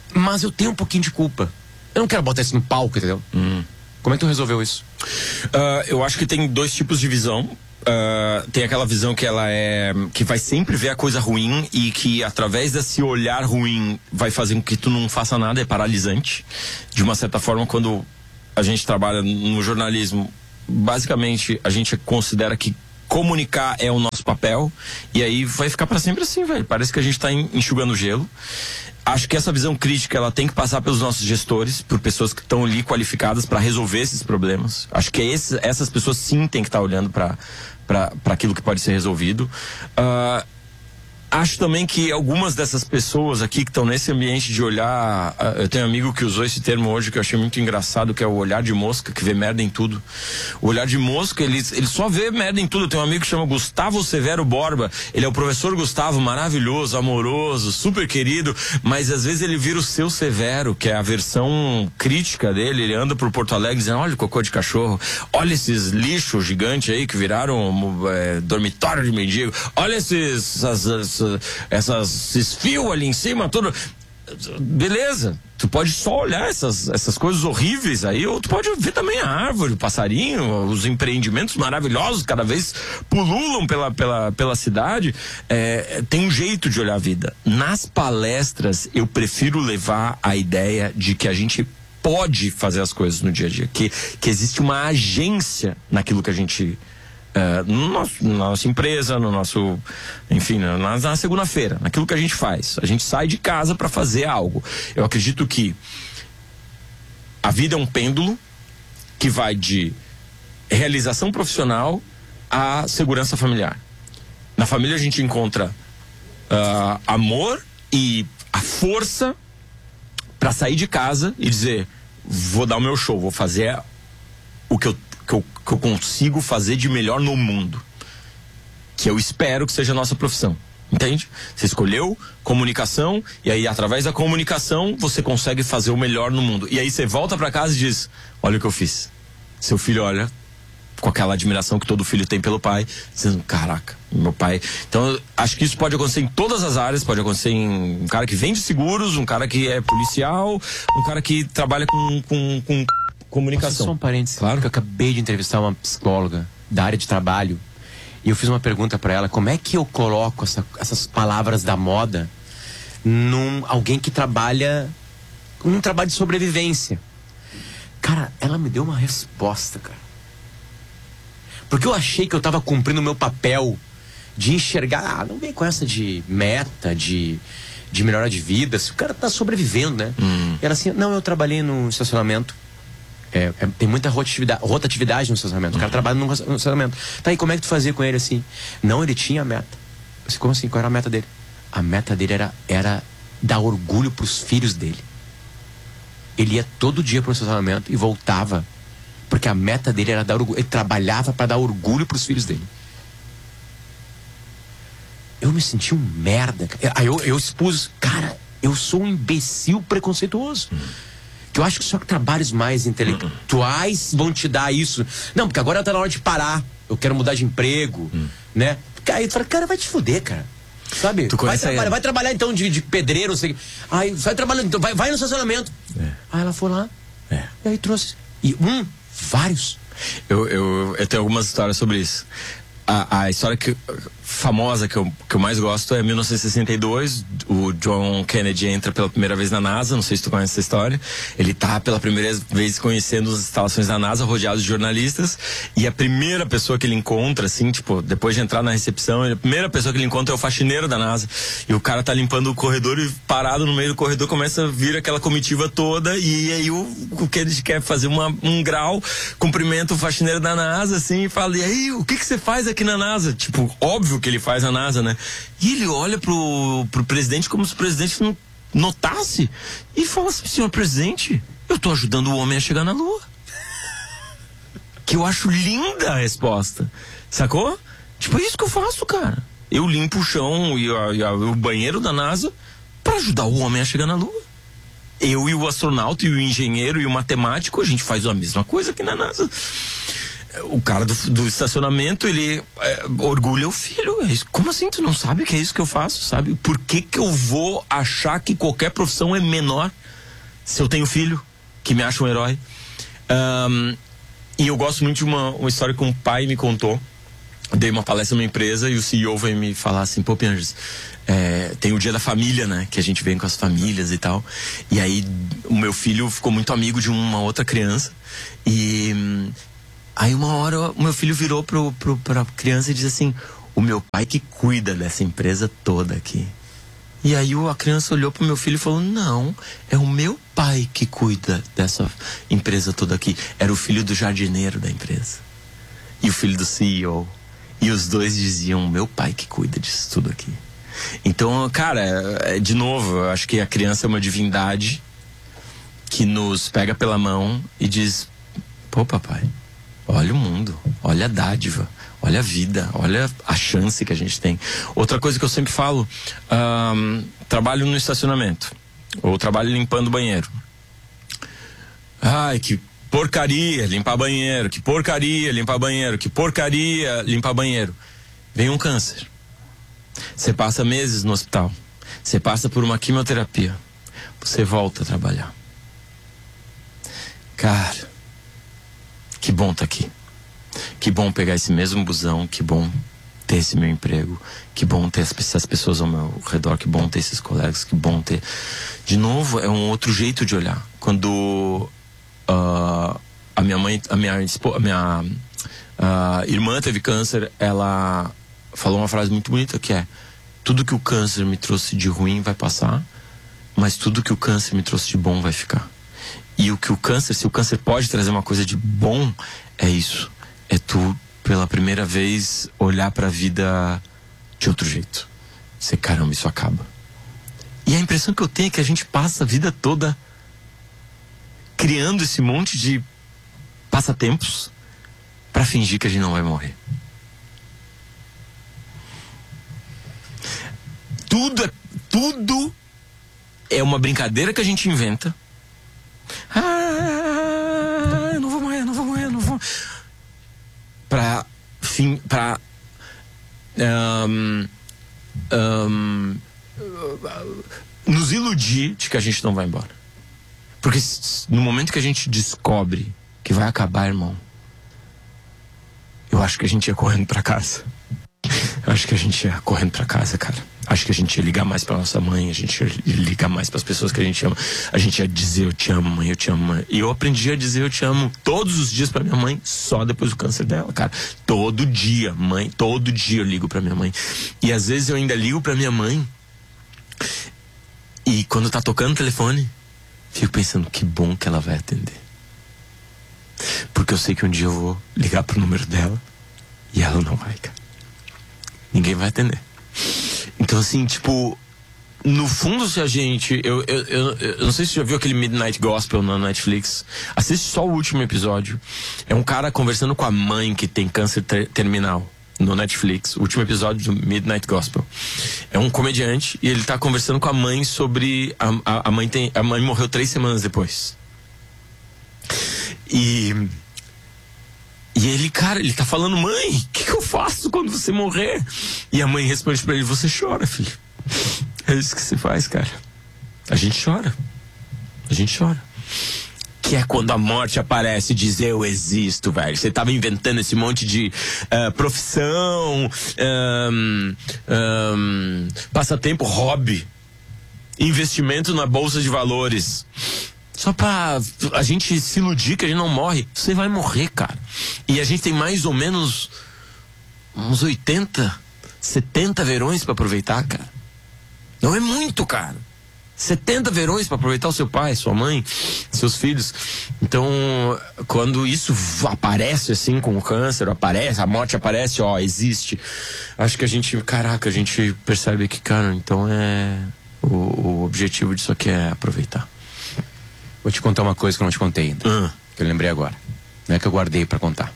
mas eu tenho um pouquinho de culpa. Eu não quero botar isso no palco, entendeu? Hum. Como é que tu resolveu isso? Uh, eu acho que tem dois tipos de visão. Uh, tem aquela visão que ela é que vai sempre ver a coisa ruim e que através desse olhar ruim vai fazer com que tu não faça nada, é paralisante. De uma certa forma, quando a gente trabalha no jornalismo, basicamente a gente considera que comunicar é o nosso papel, e aí vai ficar pra sempre assim, velho. Parece que a gente tá enxugando gelo. Acho que essa visão crítica, ela tem que passar pelos nossos gestores, por pessoas que estão ali qualificadas para resolver esses problemas. Acho que esse, essas pessoas sim têm que estar tá olhando para para aquilo que pode ser resolvido. Uh, Acho também que algumas dessas pessoas aqui que estão nesse ambiente de olhar, eu tenho um amigo que usou esse termo hoje que eu achei muito engraçado, que é o olhar de mosca, que vê merda em tudo. O olhar de mosca, ele, ele só vê merda em tudo. Eu tenho um amigo que chama Gustavo Severo Borba, ele é o professor Gustavo, maravilhoso, amoroso, super querido, mas às vezes ele vira o seu Severo, que é a versão crítica dele. Ele anda por Porto Alegre dizendo, olha o cocô de cachorro, olha esses lixos gigantes aí que viraram é, dormitório de mendigo, olha esses essas, essas, esses fios ali em cima, tudo. Beleza, tu pode só olhar essas, essas coisas horríveis aí, ou tu pode ver também a árvore, o passarinho, os empreendimentos maravilhosos cada vez pululam pela, pela, pela cidade. É, tem um jeito de olhar a vida. Nas palestras eu prefiro levar a ideia de que a gente pode fazer as coisas no dia a dia, que, que existe uma agência naquilo que a gente Uh, no nosso, na nossa empresa, no nosso, enfim, na, na segunda-feira, naquilo que a gente faz. A gente sai de casa para fazer algo. Eu acredito que a vida é um pêndulo que vai de realização profissional à segurança familiar. Na família a gente encontra uh, amor e a força para sair de casa e dizer, vou dar o meu show, vou fazer o que eu Que eu, que eu consigo fazer de melhor no mundo, que eu espero que seja a nossa profissão, entende? Você escolheu comunicação, e aí através da comunicação você consegue fazer o melhor no mundo, e aí você volta pra casa e diz, olha o que eu fiz. Seu filho olha com aquela admiração que todo filho tem pelo pai, dizendo, caraca, meu pai. Então acho que isso pode acontecer em todas as áreas. Pode acontecer em um cara que vende seguros, um cara que é policial, um cara que trabalha com, com, com comunicação. Só um parênteses, claro, que eu acabei de entrevistar uma psicóloga da área de trabalho e eu fiz uma pergunta para ela, como é que eu coloco essa, essas palavras da moda num alguém que trabalha num trabalho de sobrevivência. Cara, ela me deu uma resposta, cara, porque eu achei que eu tava cumprindo o meu papel de enxergar, ah, não vem com essa de meta, de de melhora de vida, se o cara tá sobrevivendo, né? Hum. E ela assim, não, eu trabalhei no estacionamento. É, é, tem muita rotatividade, rotatividade no estacionamento. O cara trabalha no, no estacionamento. Tá, e como é que tu fazia com ele assim? Não, ele tinha a meta. Eu disse, como assim? Qual era a meta dele? A meta dele era, era dar orgulho pros filhos dele. Ele ia todo dia pro estacionamento e voltava, porque a meta dele era dar orgulho. Ele trabalhava para dar orgulho pros filhos dele. Eu me senti um merda. Aí eu, eu expus, cara, eu sou um imbecil preconceituoso. Hum. Que eu acho que só que trabalhos mais intelectuais vão te dar isso. Não, porque agora tá na hora de parar. Eu quero mudar de emprego, hum. né? Aí tu fala, cara, vai te fuder, cara. Sabe? Vai trabalhar, vai trabalhar então de, de pedreiro, não sei. Aí vai trabalhando, então, vai, vai no estacionamento. É. Aí ela foi lá. É. E aí trouxe. E um, vários. Eu, eu, eu tenho algumas histórias sobre isso. A, a história que, famosa que eu, que eu mais gosto é mil novecentos e sessenta e dois, o John Kennedy entra pela primeira vez na NASA, não sei se tu conhece essa história. Ele tá pela primeira vez conhecendo as instalações da NASA, rodeado de jornalistas, e a primeira pessoa que ele encontra, assim, tipo, depois de entrar na recepção, a primeira pessoa que ele encontra é o faxineiro da NASA, e o cara tá limpando o corredor e parado no meio do corredor começa a vir aquela comitiva toda, e aí o, o Kennedy quer fazer uma, um grau, cumprimenta o faxineiro da NASA, assim, e fala, e aí, o que que você faz aqui na NASA? Tipo, óbvio que ele faz na NASA, né? E ele olha pro, pro presidente como se o presidente não notasse e fala assim, senhor presidente, eu tô ajudando o homem a chegar na Lua. Que eu acho linda a resposta, sacou? Tipo, é isso que eu faço, cara. Eu limpo o chão e, a, e a, o banheiro da NASA pra ajudar o homem a chegar na Lua. Eu e o astronauta e o engenheiro e o matemático, a gente faz a mesma coisa aqui na NASA. o cara do, do estacionamento, ele é, orgulha o filho. Como assim? Tu não sabe que é isso que eu faço, sabe? Por que que eu vou achar que qualquer profissão é menor se eu tenho filho que me acha um herói? Um, e eu gosto muito de uma, uma história que um pai me contou. Eu dei uma palestra numa empresa e o C E O veio me falar assim: pô, Pianges, é, tem o dia da família, né? Que a gente vem com as famílias e tal. E aí o meu filho ficou muito amigo de uma outra criança. E aí uma hora o meu filho virou pro, pro, pra criança e disse assim: o meu pai que cuida dessa empresa toda aqui. E aí a criança olhou pro meu filho e falou: não, é o meu pai que cuida dessa empresa toda aqui. Era o filho do jardineiro da empresa e o filho do C E O. E os dois diziam: meu pai que cuida disso tudo aqui. Então, cara, de novo, eu acho que a criança é uma divindade que nos pega pela mão e diz: pô, papai, olha o mundo, olha a dádiva, olha a vida, olha a chance que a gente tem. Outra coisa que eu sempre falo: um, trabalho no estacionamento, ou trabalho limpando banheiro. Ai, que porcaria limpar banheiro, que porcaria limpar banheiro, que porcaria limpar banheiro. Vem um câncer. Você passa meses no hospital. Você passa por uma quimioterapia. Você volta a trabalhar. Cara, que bom tá aqui. Que bom pegar esse mesmo busão. Que bom ter esse meu emprego. Que bom ter essas pessoas ao meu redor. Que bom ter esses colegas. Que bom ter... De novo, é um outro jeito de olhar. Quando... Uh, a minha mãe, a minha, a minha uh, irmã teve câncer, ela falou uma frase muito bonita que é: tudo que o câncer me trouxe de ruim vai passar, mas tudo que o câncer me trouxe de bom vai ficar. E o que o câncer, se o câncer pode trazer uma coisa de bom, é isso. É tu, pela primeira vez, olhar pra vida de outro jeito. Você, caramba, isso acaba. E a impressão que eu tenho é que a gente passa a vida toda criando esse monte de passatempos para fingir que a gente não vai morrer. Tudo é, tudo é uma brincadeira que a gente inventa. Ah, eu não vou morrer, não vou morrer, não vou. Pra fim, pra um, um, nos iludir de que a gente não vai embora. Porque no momento que a gente descobre que vai acabar, irmão, eu acho que a gente ia correndo pra casa. Eu acho que a gente ia correndo pra casa, cara. Acho que a gente ia ligar mais pra nossa mãe, a gente ia ligar mais pras pessoas que a gente ama. A gente ia dizer: eu te amo, mãe, eu te amo, mãe. E eu aprendi a dizer eu te amo todos os dias pra minha mãe, só depois do câncer dela, cara. Todo dia, mãe, todo dia eu ligo pra minha mãe. E às vezes eu ainda ligo pra minha mãe e quando tá tocando o telefone, fico pensando: que bom que ela vai atender. Porque eu sei que um dia eu vou ligar pro número dela e ela não vai, cara. Ninguém vai atender. Então, assim, tipo, no fundo, se a gente... Eu, eu, eu, eu não sei se você já viu aquele Midnight Gospel na Netflix. Assiste só o último episódio. É um cara conversando com a mãe que tem câncer ter terminal. No Netflix, o último episódio do Midnight Gospel. É um comediante e ele tá conversando com a mãe sobre... A, a, a, mãe, tem, a mãe morreu três semanas depois. E... E ele, cara, ele tá falando: mãe, o que, que eu faço quando você morrer? E a mãe responde pra ele: você chora, filho. É isso que se faz, cara. A gente chora. A gente chora. Que é quando a morte aparece e diz: eu existo, velho. Você tava inventando esse monte de uh, profissão, um, um, passatempo, hobby, investimento na bolsa de valores, só pra a gente se iludir que a gente não morre. Você vai morrer, cara. E a gente tem mais ou menos uns oitenta, setenta verões pra aproveitar, cara. Não é muito, cara. setenta verões pra aproveitar o seu pai, sua mãe, seus filhos. Então, quando isso aparece assim com o câncer, aparece, a morte aparece, ó, existe. Acho que a gente, caraca, a gente percebe que, cara, então é... O, o objetivo disso aqui é aproveitar. Vou te contar uma coisa que eu não te contei ainda, uh. que eu lembrei agora. Não é que eu guardei pra contar.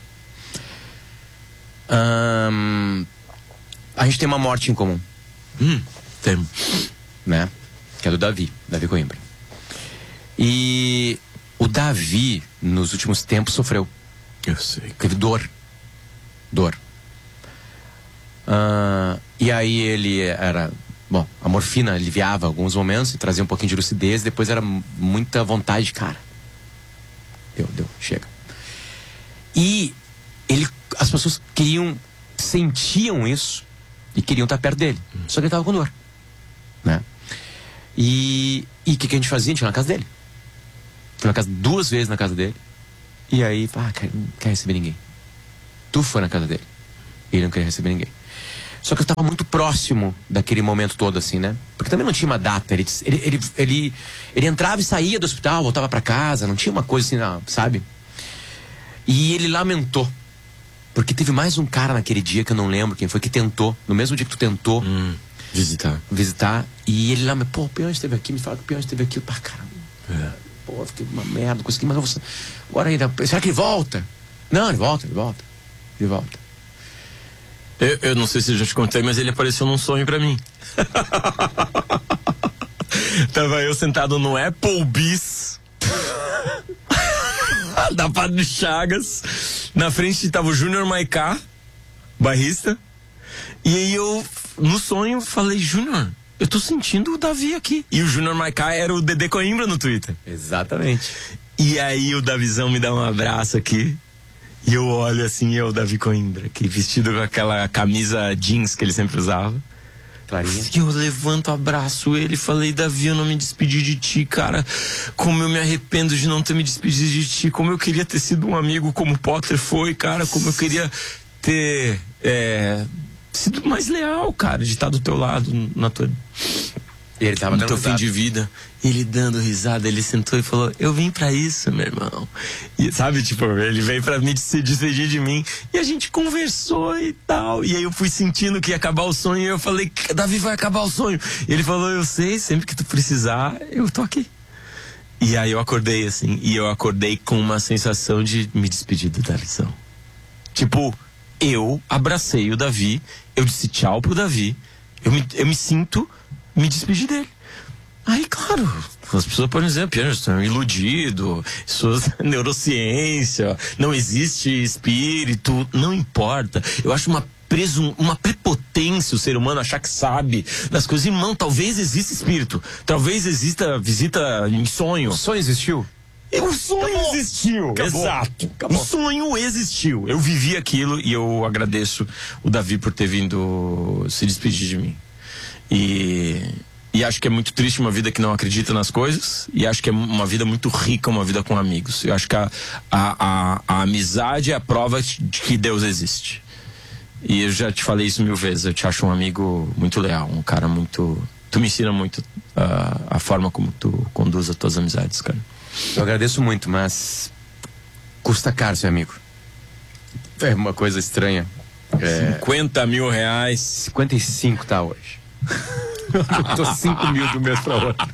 Um, a gente tem uma morte em comum. Hum, tem. Né? Que é do Davi, Davi Coimbra. E o Davi, nos últimos tempos, sofreu. Eu sei. Teve dor. Dor. Ah, e aí ele era... Bom, a morfina aliviava alguns momentos e trazia um pouquinho de lucidez. Depois era muita vontade, cara. Deu, deu, chega. E ele, as pessoas queriam, sentiam isso e queriam estar perto dele. Só que ele estava com dor, né? E o que, que a gente fazia? A gente ia na casa dele. Fui na casa duas vezes na casa dele. E aí, ah, quer, não quer receber ninguém. Tu foi na casa dele. Ele não queria receber ninguém. Só que eu estava muito próximo daquele momento todo, assim, né? Porque também não tinha uma data. Ele, ele, ele, ele, ele entrava e saía do hospital, voltava para casa. Não tinha uma coisa assim, não, sabe? E ele lamentou. Porque teve mais um cara naquele dia, que eu não lembro quem foi, que tentou, no mesmo dia que tu tentou hum, visitar. Visitar. E ele lá, pô, o Peão esteve aqui, me fala que o Peão esteve aqui. Pá, caramba. É. Pô, fiquei uma merda, consegui, mas você... Agora ainda, será que ele volta? Não, ele volta, ele volta. Ele volta. Eu, eu não sei se eu já te contei, mas ele apareceu num sonho pra mim. Tava eu sentado no Applebee's da Padre Chagas. Na frente tava o Júnior Maiká, barrista. E aí eu, no sonho, falei, Júnior, eu tô sentindo o Davi aqui. E o Júnior Maiká era o Dedê Coimbra no Twitter. Exatamente. E aí o Davizão me dá um abraço aqui. E eu olho assim, eu, Davi Coimbra, que vestido com aquela camisa jeans que ele sempre usava. Clarinha. E eu levanto, abraço ele e falei, Davi, eu não me despedi de ti, cara. Como eu me arrependo de não ter me despedido de ti. Como eu queria ter sido um amigo como o Potter foi, cara. Como eu queria ter é, sido mais leal, cara, de estar do teu lado na tua... E ele tava no dando teu risada. fim de vida. Ele dando risada, ele sentou e falou, eu vim pra isso, meu irmão. E sabe, tipo, ele veio pra me se despedir de mim. E a gente conversou e tal. E aí eu fui sentindo que ia acabar o sonho. E eu falei, Davi, vai acabar o sonho. E ele falou, eu sei, sempre que tu precisar, eu tô aqui. E aí eu acordei assim. E eu acordei com uma sensação de me despedir do Davizão. Tipo, eu abracei o Davi. Eu disse tchau pro Davi. Eu me, eu me sinto... me despedi dele. Aí, claro, as pessoas podem dizer, Piano, você é um iludido, isso é neurociência, não existe espírito, não importa. Eu acho uma presum, uma prepotência o ser humano achar que sabe das coisas. Irmão, talvez exista espírito, talvez exista visita em sonho. O sonho existiu? E o sonho Acabou. existiu. Acabou. Exato. Acabou. O sonho existiu. Eu vivi aquilo e eu agradeço o Davi por ter vindo se despedir de mim. E, e acho que é muito triste uma vida que não acredita nas coisas. E acho que é uma vida muito rica, uma vida com amigos. Eu acho que a, a, a, a amizade é a prova de que Deus existe. E eu já te falei isso mil vezes. Eu te acho um amigo muito leal, um cara muito... Tu me ensina muito uh, a forma como tu conduz as tuas amizades, cara. Eu agradeço muito, mas custa caro ser amigo. É uma coisa estranha. É... cinquenta mil reais. cinquenta e cinco tá hoje. Eu tô cinco mil do mês pra outro.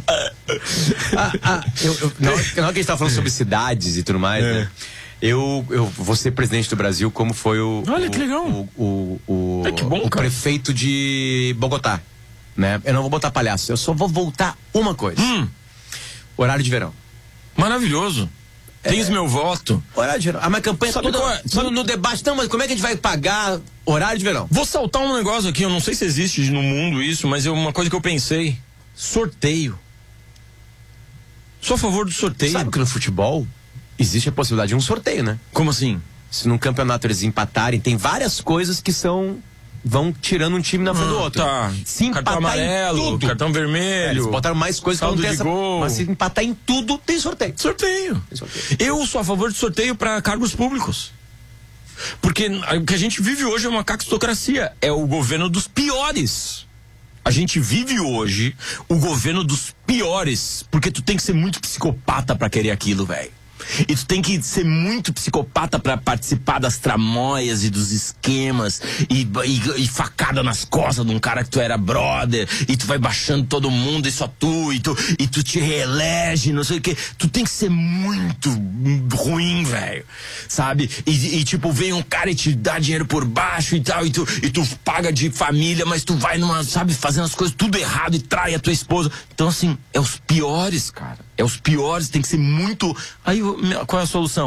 ah, ah, eu, eu, na, hora, na hora que a gente tava falando sobre cidades e tudo mais, é. né? Eu, eu vou ser presidente do Brasil, como foi o. Olha o, que legal. O, o, o, é que bom, o cara. prefeito de Bogotá. Né? Eu não vou botar palhaço, eu só vou voltar uma coisa: hum. horário de verão. Maravilhoso. Tens é. meu voto. Horário de verão. A minha campanha Sabe toda qual é? no, no debate. Não, mas como é que a gente vai pagar horário de verão? Vou saltar um negócio aqui, eu não sei se existe no mundo isso, mas é uma coisa que eu pensei. Sorteio. Sou a favor do sorteio. Sabe que no futebol existe a possibilidade de um sorteio, né? Como assim? Se num campeonato eles empatarem, tem várias coisas que são... vão tirando um time na frente ah, do outro. Tá. Se cartão amarelo, cartão vermelho. É, eles botaram mais coisas que não tem essa... gol. Mas se empatar em tudo, tem sorteio. Sorteio. Tem sorteio. Eu sou a favor de sorteio para cargos públicos. Porque o que a gente vive hoje é uma caquistocracia. É o governo dos piores. A gente vive hoje o governo dos piores. Porque tu tem que ser muito psicopata para querer aquilo, velho. E tu tem que ser muito psicopata pra participar das tramóias e dos esquemas e, e, e facada nas costas de um cara que tu era brother e tu vai baixando todo mundo e só tu e tu, e tu te reelege, não sei o que. Tu tem que ser muito ruim, velho, sabe? E, e tipo, vem um cara e te dá dinheiro por baixo e tal e tu, e tu paga de família, mas tu vai numa, sabe, fazendo as coisas tudo errado e trai a tua esposa. Então assim, é os piores, cara. É os piores, tem que ser muito... Aí, qual é a solução?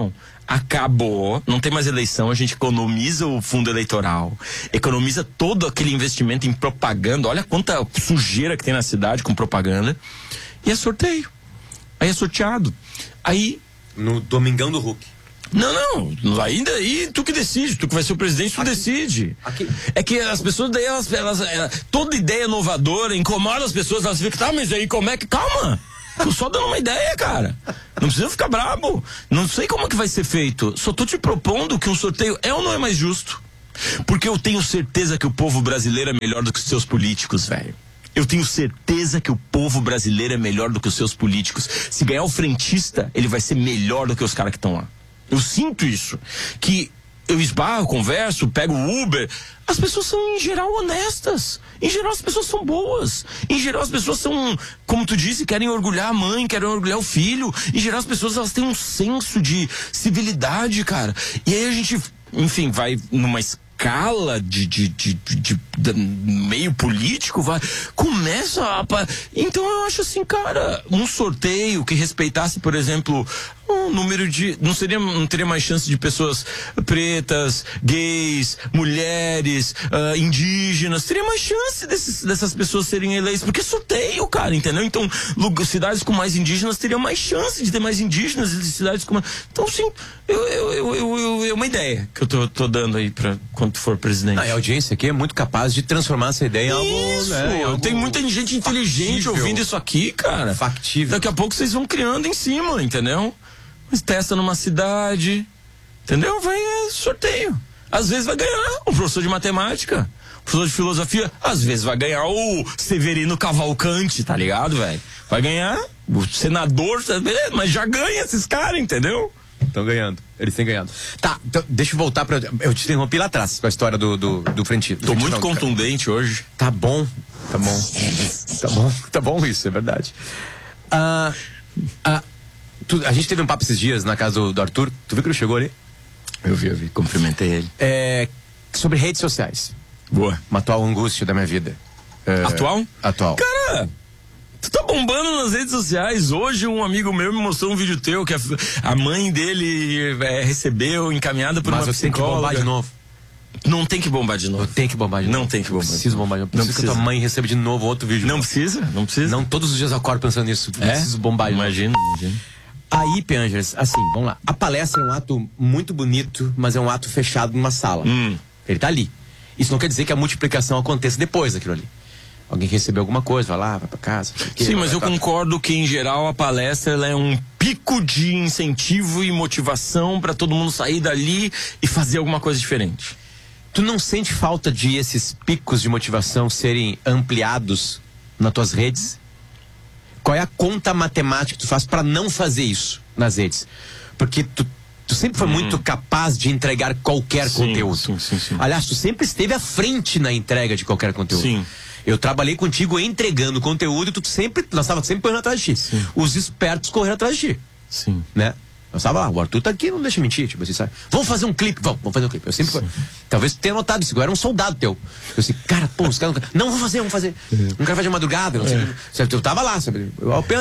acabou, não tem mais eleição, a gente economiza o fundo eleitoral, economiza todo aquele investimento em propaganda, olha quanta sujeira que tem na cidade com propaganda, e é sorteio. Aí é sorteado. Aí... No Domingão do Hulk. Não, não, ainda aí tu que decide, tu que vai ser o presidente, tu aqui, decide. Aqui. É que as pessoas daí, elas, elas, elas, toda ideia inovadora incomoda as pessoas, elas ficam, tá, mas aí como é que, calma, tô só dando uma ideia, cara, não precisa ficar brabo, não sei como é que vai ser feito, só tô te propondo que um sorteio é ou não é mais justo, porque eu tenho certeza que o povo brasileiro é melhor do que os seus políticos, velho. Eu tenho certeza que o povo brasileiro é melhor do que os seus políticos. Se ganhar o frentista, ele vai ser melhor do que os caras que estão lá. Eu sinto isso. Que eu esbarro, converso, pego o Uber. As pessoas são, em geral, honestas. Em geral, as pessoas são boas. Em geral, as pessoas são, como tu disse, querem orgulhar a mãe, querem orgulhar o filho. Em geral, as pessoas, elas têm um senso de civilidade, cara. E aí a gente, enfim, vai numa escala de, de, de, de, de meio político, vai, começa a... Então eu acho assim, cara, um sorteio que respeitasse, por exemplo, um número de... Não, seria, não teria mais chance de pessoas pretas, gays, mulheres, uh, indígenas. Teria mais chance desses, dessas pessoas serem eleitas. Porque é sorteio, cara, entendeu? Então, cidades com mais indígenas teriam mais chance de ter mais indígenas e cidades com mais... Então, sim, eu, eu, eu, eu, eu, é uma ideia que eu tô, tô dando aí pra quando tu for presidente. Ah, a audiência aqui é muito capaz de transformar essa ideia em algo... Isso, né, em algo tem muita gente inteligente factível, ouvindo isso aqui, cara. Factível. Daqui a pouco vocês vão criando em cima, entendeu? Mas testa numa cidade, entendeu? Vai é, sorteio. Às vezes vai ganhar um professor de matemática, um professor de filosofia. Às vezes vai ganhar o Severino Cavalcante, tá ligado, velho? Vai ganhar o senador, beleza, mas já ganha esses caras, entendeu? Estão ganhando, eles têm ganhado. Tá, então deixa eu voltar pra... Eu te interrompi lá atrás com a história do, do, do frentista. Tô muito contundente hoje. Tá bom, tá bom. Tá bom, tá bom isso, é verdade. Ah... ah Tu, a gente teve um papo esses dias na casa do, do Arthur. Tu viu que ele chegou ali? Eu vi, eu vi. Cumprimentei ele. É, sobre redes sociais. Boa. Uma atual angústia da minha vida. É, atual? Atual. Cara, tu tá bombando nas redes sociais. Hoje um amigo meu me mostrou um vídeo teu que a, a mãe dele é, recebeu encaminhada por Mas uma eu tenho que bombar de novo. Não tem que bombar de novo. Eu tenho que bombar de novo. Não tem que bombar. Preciso bombar de novo. Não Preciso precisa. que a tua mãe receba de novo outro vídeo. Não precisa? Não precisa? Não, todos os dias eu acordo pensando nisso. É? Preciso bombar de novo. Imagino, imagino. Aí, Piangers, assim, vamos lá. A palestra é um ato muito bonito, mas é um ato fechado numa sala. Hum. Ele tá ali. Isso não quer dizer que a multiplicação aconteça depois daquilo ali. Alguém recebeu alguma coisa, vai lá, vai pra casa. Que, Sim, mas eu pra... concordo que, em geral, a palestra ela é um pico de incentivo e motivação pra todo mundo sair dali e fazer alguma coisa diferente. Tu não sente falta de esses picos de motivação serem ampliados nas tuas redes? Qual é a conta matemática que tu faz para não fazer isso nas redes? Porque tu, tu sempre foi hum. muito capaz de entregar qualquer sim, conteúdo. Sim, sim, sim. Aliás, tu sempre esteve à frente na entrega de qualquer conteúdo. Sim. Eu trabalhei contigo entregando conteúdo e tu sempre, nós estávamos sempre correndo atrás de ti. Sim. Os espertos correram atrás de ti. Sim. Né? Nós estava lá, o Arthur tá aqui, não deixa mentir, tipo assim, sabe? Vamos fazer um clipe, vamos, vamos fazer um clipe. Eu sempre, talvez tu tenha notado isso, eu era um soldado teu. Eu assim, cara, pô, os caras não, não, vamos fazer, vamos fazer. Não quero fazer de madrugada, não sei. É. Eu tava lá, sabe? Eu apenas,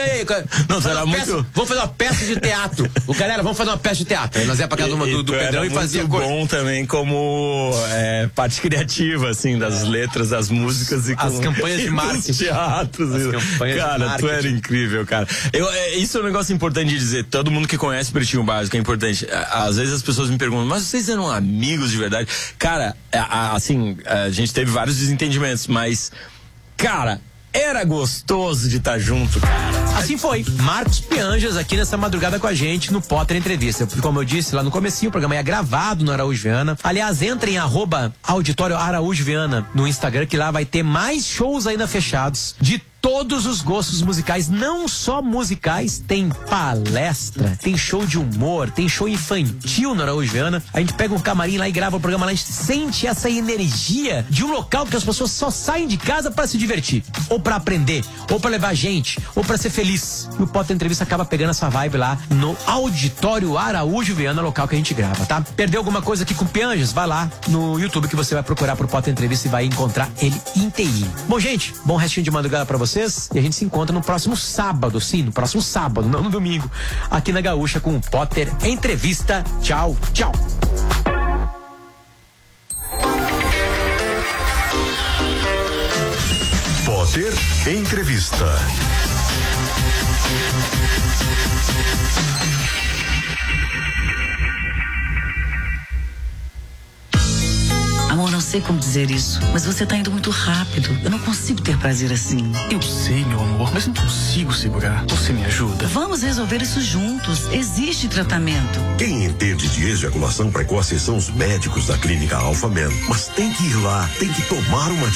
não, era muito... peça, vamos fazer uma peça de teatro. O galera, vamos fazer uma peça de teatro. Aí nós ia pra casa do, do, do Pedrão e fazia coisa. Bom também como é, parte criativa, assim, das letras, das músicas e as com, campanhas de marketing. Dos teatros. As e, campanhas cara, de marketing. tu era incrível, cara. Eu, é, isso é um negócio importante de dizer. Todo mundo que conhece Pretinho Básico é importante. Às vezes as pessoas me perguntam, mas vocês eram amigos de verdade? Cara, assim, a gente teve vários desentendimentos, mas, cara, era gostoso de estar junto, cara. Assim foi. Marcos Pianjas aqui nessa madrugada com a gente no Potter Entrevista. Como eu disse lá no comecinho, o programa é gravado no Araújo Viana. Aliás, entre em arroba auditório Araújo Viana no Instagram, que lá vai ter mais shows ainda fechados de todos os gostos musicais, não só musicais, tem palestra, tem show de humor, tem show infantil no Araújo Viana. A gente pega um camarim lá e grava o programa lá, a gente sente essa energia de um local que as pessoas só saem de casa para se divertir, ou para aprender, ou para levar gente, ou para ser feliz. E o Potter Entrevista acaba pegando essa vibe lá no Auditório Araújo Viana, local que a gente grava, tá? Perdeu alguma coisa aqui com Pianjas? Vai lá no YouTube que você vai procurar por Potter Entrevista e vai encontrar ele inteirinho. Bom, gente, bom restinho de madrugada para você. vocês e a gente se encontra no próximo sábado, sim, no próximo sábado, não no domingo, aqui na Gaúcha com o Potter Entrevista. Tchau, tchau. Potter Entrevista. Amor, não sei como dizer isso, mas você tá indo muito rápido. Eu não consigo ter prazer assim. Eu sei, meu amor, mas não consigo segurar. Você me ajuda? Vamos resolver isso juntos. Existe tratamento. Quem entende de ejaculação precoce são os médicos da clínica Alpha Men. Mas tem que ir lá, tem que tomar uma